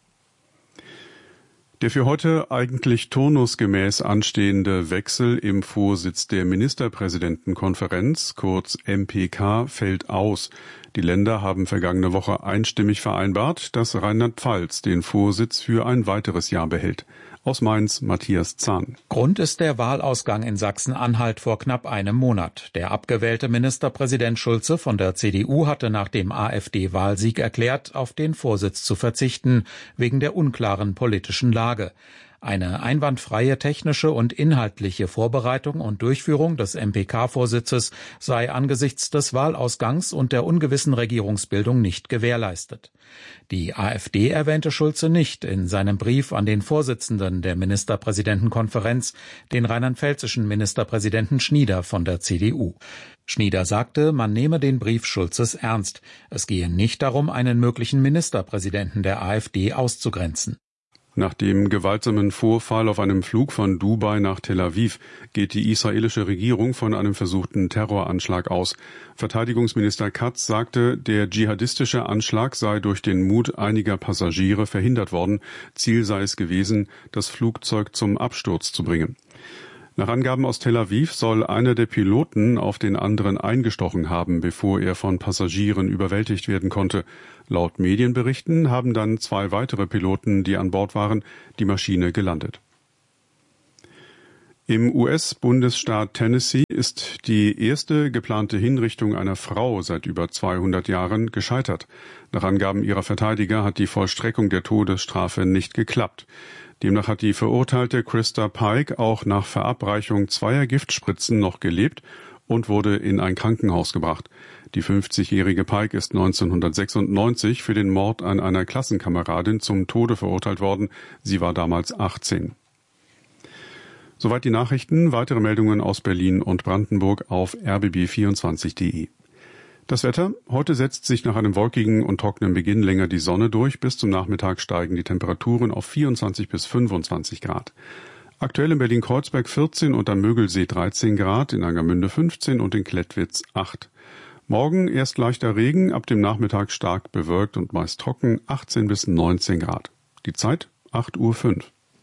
Der für heute eigentlich turnusgemäß anstehende Wechsel im Vorsitz der Ministerpräsidentenkonferenz, kurz MPK, fällt aus. Die Länder haben vergangene Woche einstimmig vereinbart, dass Rheinland-Pfalz den Vorsitz für ein weiteres Jahr behält. Aus Mainz Matthias Zahn. Grund ist der Wahlausgang in Sachsen-Anhalt vor knapp einem Monat. Der abgewählte Ministerpräsident Schulze von der CDU hatte nach dem AfD-Wahlsieg erklärt, auf den Vorsitz zu verzichten, wegen der unklaren politischen Lage. Eine einwandfreie technische und inhaltliche Vorbereitung und Durchführung des MPK-Vorsitzes sei angesichts des Wahlausgangs und der ungewissen Regierungsbildung nicht gewährleistet. Die AfD erwähnte Schulze nicht in seinem Brief an den Vorsitzenden der Ministerpräsidentenkonferenz, den rheinland-pfälzischen Ministerpräsidenten Schnieder von der CDU. Schnieder sagte, man nehme den Brief Schulzes ernst. Es gehe nicht darum, einen möglichen Ministerpräsidenten der AfD auszugrenzen. Nach dem gewaltsamen Vorfall auf einem Flug von Dubai nach Tel Aviv geht die israelische Regierung von einem versuchten Terroranschlag aus. Verteidigungsminister Katz sagte, der dschihadistische Anschlag sei durch den Mut einiger Passagiere verhindert worden. Ziel sei es gewesen, das Flugzeug zum Absturz zu bringen. Nach Angaben aus Tel Aviv soll einer der Piloten auf den anderen eingestochen haben, bevor er von Passagieren überwältigt werden konnte. Laut Medienberichten haben dann 2 weitere Piloten, die an Bord waren, die Maschine gelandet. Im US-Bundesstaat Tennessee ist die erste geplante Hinrichtung einer Frau seit über 200 Jahren gescheitert. Nach Angaben ihrer Verteidiger hat die Vollstreckung der Todesstrafe nicht geklappt. Demnach hat die verurteilte Krista Pike auch nach Verabreichung 2 Giftspritzen noch gelebt und wurde in ein Krankenhaus gebracht. Die 50-jährige Pike ist 1996 für den Mord an einer Klassenkameradin zum Tode verurteilt worden. Sie war damals 18. Soweit die Nachrichten. Weitere Meldungen aus Berlin und Brandenburg auf rbb24.de. Das Wetter. Heute setzt sich nach einem wolkigen und trockenen Beginn länger die Sonne durch. Bis zum Nachmittag steigen die Temperaturen auf 24 bis 25 Grad. Aktuell in Berlin-Kreuzberg 14 und am Mögelsee 13 Grad, in Angermünde 15 und in Klettwitz 8. Morgen erst leichter Regen, ab dem Nachmittag stark bewölkt und meist trocken, 18 bis 19 Grad. Die Zeit 8:05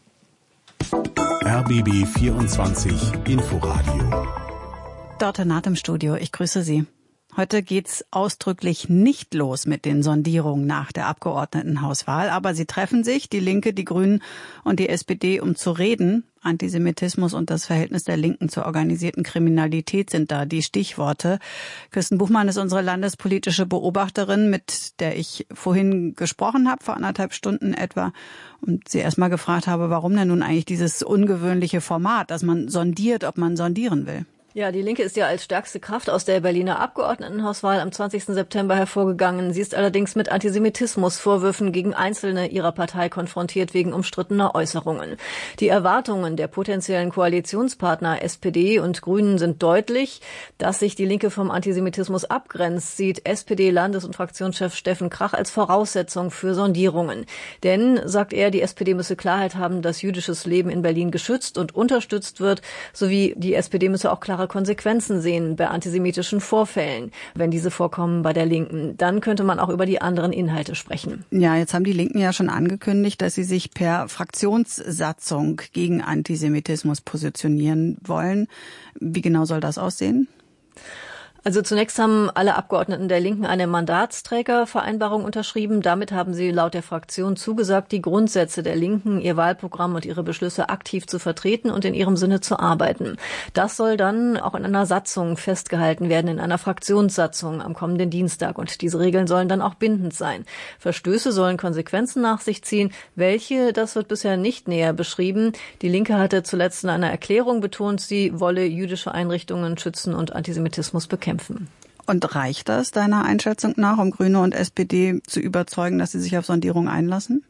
Uhr. RBB 24 Inforadio. Dörte Naht im Studio, ich grüße Sie. Heute geht's ausdrücklich nicht los mit den Sondierungen nach der Abgeordnetenhauswahl, aber sie treffen sich, die Linke, die Grünen und die SPD, um zu reden. Antisemitismus und das Verhältnis der Linken zur organisierten Kriminalität sind da die Stichworte. Kirsten Buchmann ist unsere landespolitische Beobachterin, mit der ich vorhin gesprochen habe, vor 1,5 Stunden etwa, und sie erst mal gefragt habe, warum denn nun eigentlich dieses ungewöhnliche Format, dass man sondiert, ob man sondieren will. Ja, die Linke ist ja als stärkste Kraft aus der Berliner Abgeordnetenhauswahl am 20. September hervorgegangen. Sie ist allerdings mit Antisemitismusvorwürfen gegen Einzelne ihrer Partei konfrontiert wegen umstrittener Äußerungen. Die Erwartungen der potenziellen Koalitionspartner SPD und Grünen sind deutlich. Dass sich die Linke vom Antisemitismus abgrenzt, sieht SPD-Landes- und Fraktionschef Steffen Krach als Voraussetzung für Sondierungen. Denn, sagt er, die SPD müsse Klarheit haben, dass jüdisches Leben in Berlin geschützt und unterstützt wird, sowie die SPD müsse auch klare Konsequenzen sehen bei antisemitischen Vorfällen, wenn diese vorkommen bei der Linken. Dann könnte man auch über die anderen Inhalte sprechen. Ja, jetzt haben die Linken ja schon angekündigt, dass sie sich per Fraktionssatzung gegen Antisemitismus positionieren wollen. Wie genau soll das aussehen? Also zunächst haben alle Abgeordneten der Linken eine Mandatsträgervereinbarung unterschrieben. Damit haben sie laut der Fraktion zugesagt, die Grundsätze der Linken, ihr Wahlprogramm und ihre Beschlüsse aktiv zu vertreten und in ihrem Sinne zu arbeiten. Das soll dann auch in einer Satzung festgehalten werden, in einer Fraktionssatzung am kommenden Dienstag. Und diese Regeln sollen dann auch bindend sein. Verstöße sollen Konsequenzen nach sich ziehen. Welche, das wird bisher nicht näher beschrieben. Die Linke hatte zuletzt in einer Erklärung betont, sie wolle jüdische Einrichtungen schützen und Antisemitismus bekämpfen. Und reicht das deiner Einschätzung nach, um Grüne und SPD zu überzeugen, dass sie sich auf Sondierung einlassen?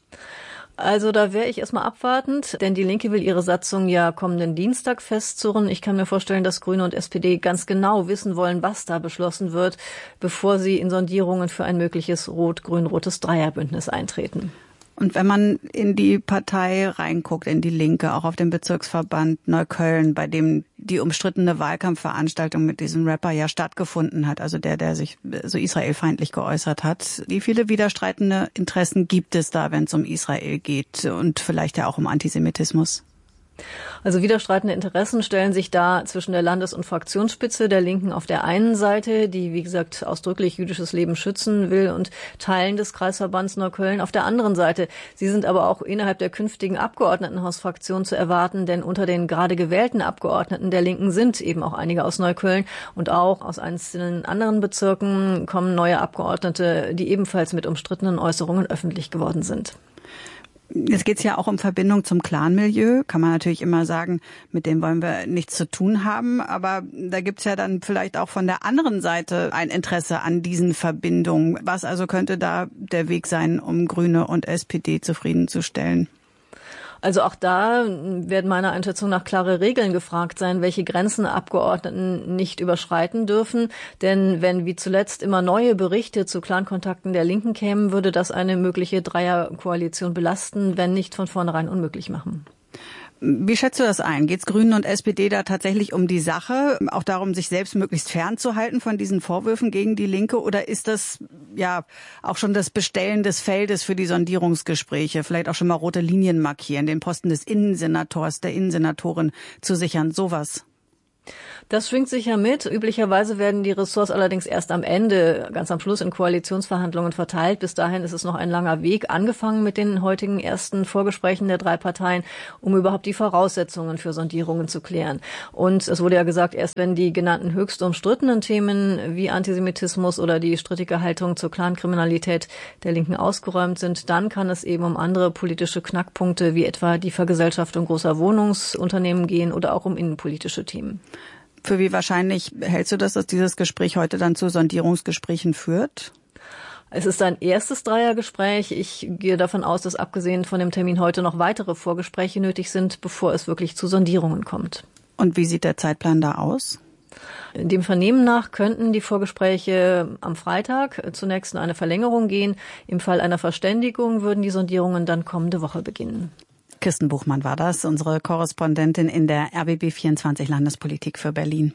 Also da wäre ich erstmal abwartend, denn die Linke will ihre Satzung ja kommenden Dienstag festzurren. Ich kann mir vorstellen, dass Grüne und SPD ganz genau wissen wollen, was da beschlossen wird, bevor sie in Sondierungen für ein mögliches rot-grün-rotes Dreierbündnis eintreten. Und wenn man in die Partei reinguckt, in die Linke, auch auf den Bezirksverband Neukölln, bei dem die umstrittene Wahlkampfveranstaltung mit diesem Rapper ja stattgefunden hat, also der sich so israelfeindlich geäußert hat, wie viele widerstreitende Interessen gibt es da, wenn es um Israel geht und vielleicht ja auch um Antisemitismus? Also widerstreitende Interessen stellen sich da zwischen der Landes- und Fraktionsspitze der Linken auf der einen Seite, die, wie gesagt, ausdrücklich jüdisches Leben schützen will, und Teilen des Kreisverbands Neukölln auf der anderen Seite. Sie sind aber auch innerhalb der künftigen Abgeordnetenhausfraktion zu erwarten, denn unter den gerade gewählten Abgeordneten der Linken sind eben auch einige aus Neukölln, und auch aus einzelnen anderen Bezirken kommen neue Abgeordnete, die ebenfalls mit umstrittenen Äußerungen öffentlich geworden sind. Jetzt geht's ja auch um Verbindung zum Clanmilieu. Kann man natürlich immer sagen, mit dem wollen wir nichts zu tun haben. Aber da gibt's ja dann vielleicht auch von der anderen Seite ein Interesse an diesen Verbindungen. Was also könnte da der Weg sein, um Grüne und SPD zufriedenzustellen? Also auch da werden meiner Einschätzung nach klare Regeln gefragt sein, welche Grenzen Abgeordneten nicht überschreiten dürfen. Denn wenn wie zuletzt immer neue Berichte zu Clankontakten der Linken kämen, würde das eine mögliche Dreierkoalition belasten, wenn nicht von vornherein unmöglich machen. Wie schätzt du das ein? Geht's Grünen und SPD da tatsächlich um die Sache, auch darum, sich selbst möglichst fernzuhalten von diesen Vorwürfen gegen die Linke? Oder ist das ja auch schon das Bestellen des Feldes für die Sondierungsgespräche? Vielleicht auch schon mal rote Linien markieren, den Posten des Innensenators, der Innensenatorin zu sichern, sowas? Das schwingt sicher mit. Üblicherweise werden die Ressorts allerdings erst am Ende, ganz am Schluss in Koalitionsverhandlungen verteilt. Bis dahin ist es noch ein langer Weg, angefangen mit den heutigen ersten Vorgesprächen der drei Parteien, um überhaupt die Voraussetzungen für Sondierungen zu klären. Und es wurde ja gesagt, erst wenn die genannten höchst umstrittenen Themen wie Antisemitismus oder die strittige Haltung zur Clankriminalität der Linken ausgeräumt sind, dann kann es eben um andere politische Knackpunkte wie etwa die Vergesellschaftung großer Wohnungsunternehmen gehen oder auch um innenpolitische Themen. Für wie wahrscheinlich hältst du das, dass dieses Gespräch heute dann zu Sondierungsgesprächen führt? Es ist ein erstes Dreiergespräch. Ich gehe davon aus, dass abgesehen von dem Termin heute noch weitere Vorgespräche nötig sind, bevor es wirklich zu Sondierungen kommt. Und wie sieht der Zeitplan da aus? Dem Vernehmen nach könnten die Vorgespräche am Freitag zunächst in eine Verlängerung gehen. Im Fall einer Verständigung würden die Sondierungen dann kommende Woche beginnen. Kirsten Buchmann war das, unsere Korrespondentin in der RBB 24 Landespolitik für Berlin.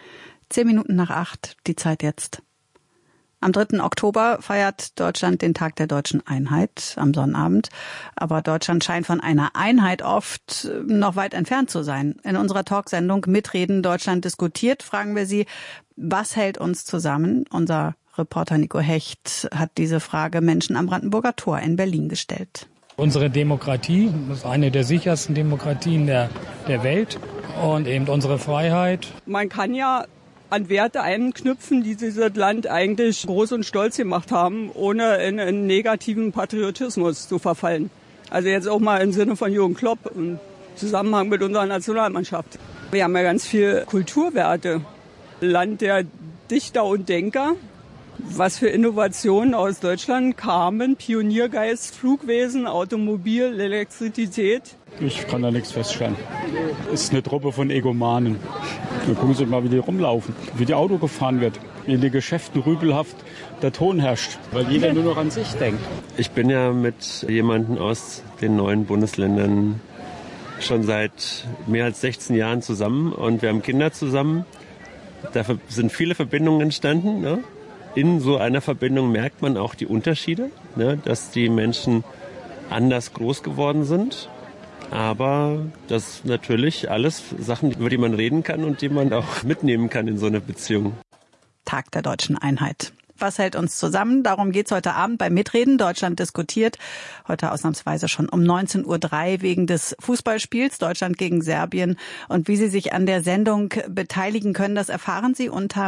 7:10, die Zeit jetzt. Am 3. Oktober feiert Deutschland den Tag der deutschen Einheit am Sonnabend. Aber Deutschland scheint von einer Einheit oft noch weit entfernt zu sein. In unserer Talksendung Mitreden Deutschland diskutiert fragen wir Sie, was hält uns zusammen? Unser Reporter Nico Hecht hat diese Frage Menschen am Brandenburger Tor in Berlin gestellt. Unsere Demokratie ist eine der sichersten Demokratien der Welt und eben unsere Freiheit. Man kann ja an Werte anknüpfen, die dieses Land eigentlich groß und stolz gemacht haben, ohne in einen negativen Patriotismus zu verfallen. Also jetzt auch mal im Sinne von Jürgen Klopp im Zusammenhang mit unserer Nationalmannschaft. Wir haben ja ganz viel Kulturwerte. Land der Dichter und Denker. Was für Innovationen aus Deutschland kamen, Pioniergeist, Flugwesen, Automobil, Elektrizität. Ich kann da nichts feststellen. Es ist eine Truppe von Egomanen. Da gucken Sie mal, wie die rumlaufen, wie die Auto gefahren wird, wie in den Geschäften rübelhaft der Ton herrscht, weil jeder nur noch an sich denkt. Ich bin ja mit jemandem aus den neuen Bundesländern schon seit mehr als 16 Jahren zusammen und wir haben Kinder zusammen. Da sind viele Verbindungen entstanden, ne? In so einer Verbindung merkt man auch die Unterschiede, ne, dass die Menschen anders groß geworden sind. Aber das sind natürlich alles Sachen, über die man reden kann und die man auch mitnehmen kann in so einer Beziehung. Tag der deutschen Einheit. Was hält uns zusammen? Darum geht's heute Abend beim Mitreden. Deutschland diskutiert. Heute ausnahmsweise schon um 19:03 Uhr wegen des Fußballspiels Deutschland gegen Serbien. Und wie Sie sich an der Sendung beteiligen können, das erfahren Sie unter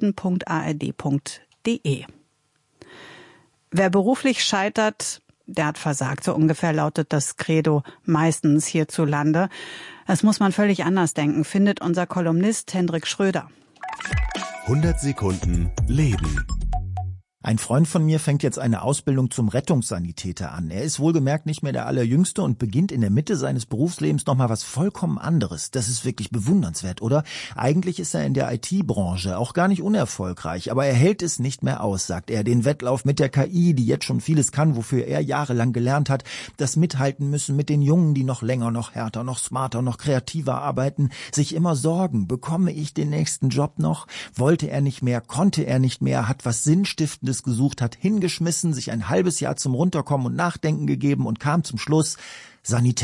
mitreden.ard.de. Wer beruflich scheitert, der hat versagt. So ungefähr lautet das Credo meistens hierzulande. Das muss man völlig anders denken, findet unser Kolumnist Hendrik Schröder. 100 Sekunden Leben. Ein Freund von mir fängt jetzt eine Ausbildung zum Rettungssanitäter an. Er ist wohlgemerkt nicht mehr der Allerjüngste und beginnt in der Mitte seines Berufslebens nochmal was vollkommen anderes. Das ist wirklich bewundernswert, oder? Eigentlich ist er in der IT-Branche auch gar nicht unerfolgreich, aber er hält es nicht mehr aus, sagt er. Den Wettlauf mit der KI, die jetzt schon vieles kann, wofür er jahrelang gelernt hat, das Mithalten müssen mit den Jungen, die noch länger, noch härter, noch smarter, noch kreativer arbeiten, sich immer sorgen, bekomme ich den nächsten Job noch? Wollte er nicht mehr, konnte er nicht mehr, hat was Sinnstiftendes gesucht, hat hingeschmissen, sich ein halbes Jahr zum Runterkommen und Nachdenken gegeben und kam zum Schluss Sanitäter.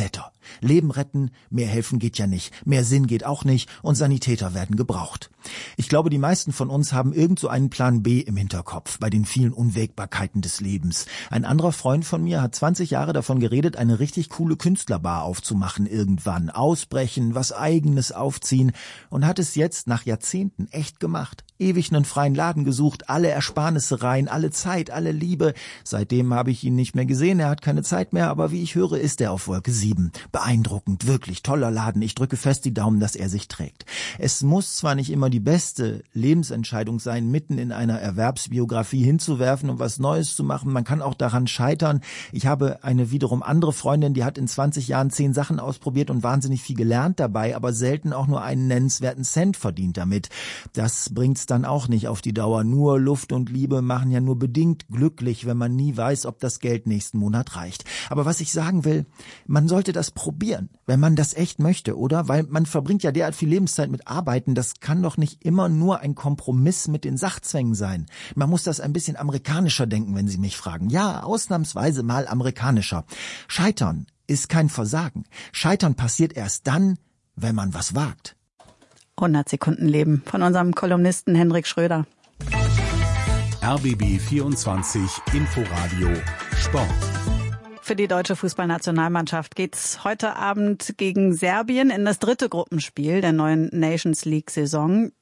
Leben retten, mehr helfen geht ja nicht, mehr Sinn geht auch nicht und Sanitäter werden gebraucht. Ich glaube, die meisten von uns haben irgend so einen Plan B im Hinterkopf bei den vielen Unwägbarkeiten des Lebens. Ein anderer Freund von mir hat 20 Jahre davon geredet, eine richtig coole Künstlerbar aufzumachen irgendwann, ausbrechen, was Eigenes aufziehen und hat es jetzt nach Jahrzehnten echt gemacht. Ewig einen freien Laden gesucht, alle Ersparnisse rein, alle Zeit, alle Liebe. Seitdem habe ich ihn nicht mehr gesehen, er hat keine Zeit mehr, aber wie ich höre, ist er auf Wolke 7. Beeindruckend, wirklich toller Laden. Ich drücke fest die Daumen, dass er sich trägt. Es muss zwar nicht immer die beste Lebensentscheidung sein, mitten in einer Erwerbsbiografie hinzuwerfen und was Neues zu machen. Man kann auch daran scheitern. Ich habe eine wiederum andere Freundin, die hat in 20 Jahren 10 Sachen ausprobiert und wahnsinnig viel gelernt dabei, aber selten auch nur einen nennenswerten Cent verdient damit. Das bringt's dann auch nicht auf die Dauer. Nur Luft und Liebe machen ja nur bedingt glücklich, wenn man nie weiß, ob das Geld nächsten Monat reicht. Aber was ich sagen will, man sollte das probieren, wenn man das echt möchte, oder? Weil man verbringt ja derart viel Lebenszeit mit Arbeiten, das kann doch nicht immer nur ein Kompromiss mit den Sachzwängen sein. Man muss das ein bisschen amerikanischer denken, wenn Sie mich fragen. Ja, ausnahmsweise mal amerikanischer. Scheitern ist kein Versagen. Scheitern passiert erst dann, wenn man was wagt. 100 Sekunden Leben von unserem Kolumnisten Hendrik Schröder. RBB 24 Inforadio Sport. Für die deutsche Fußballnationalmannschaft geht's heute Abend gegen Serbien in das 3. Gruppenspiel der neuen Nations League-Saison.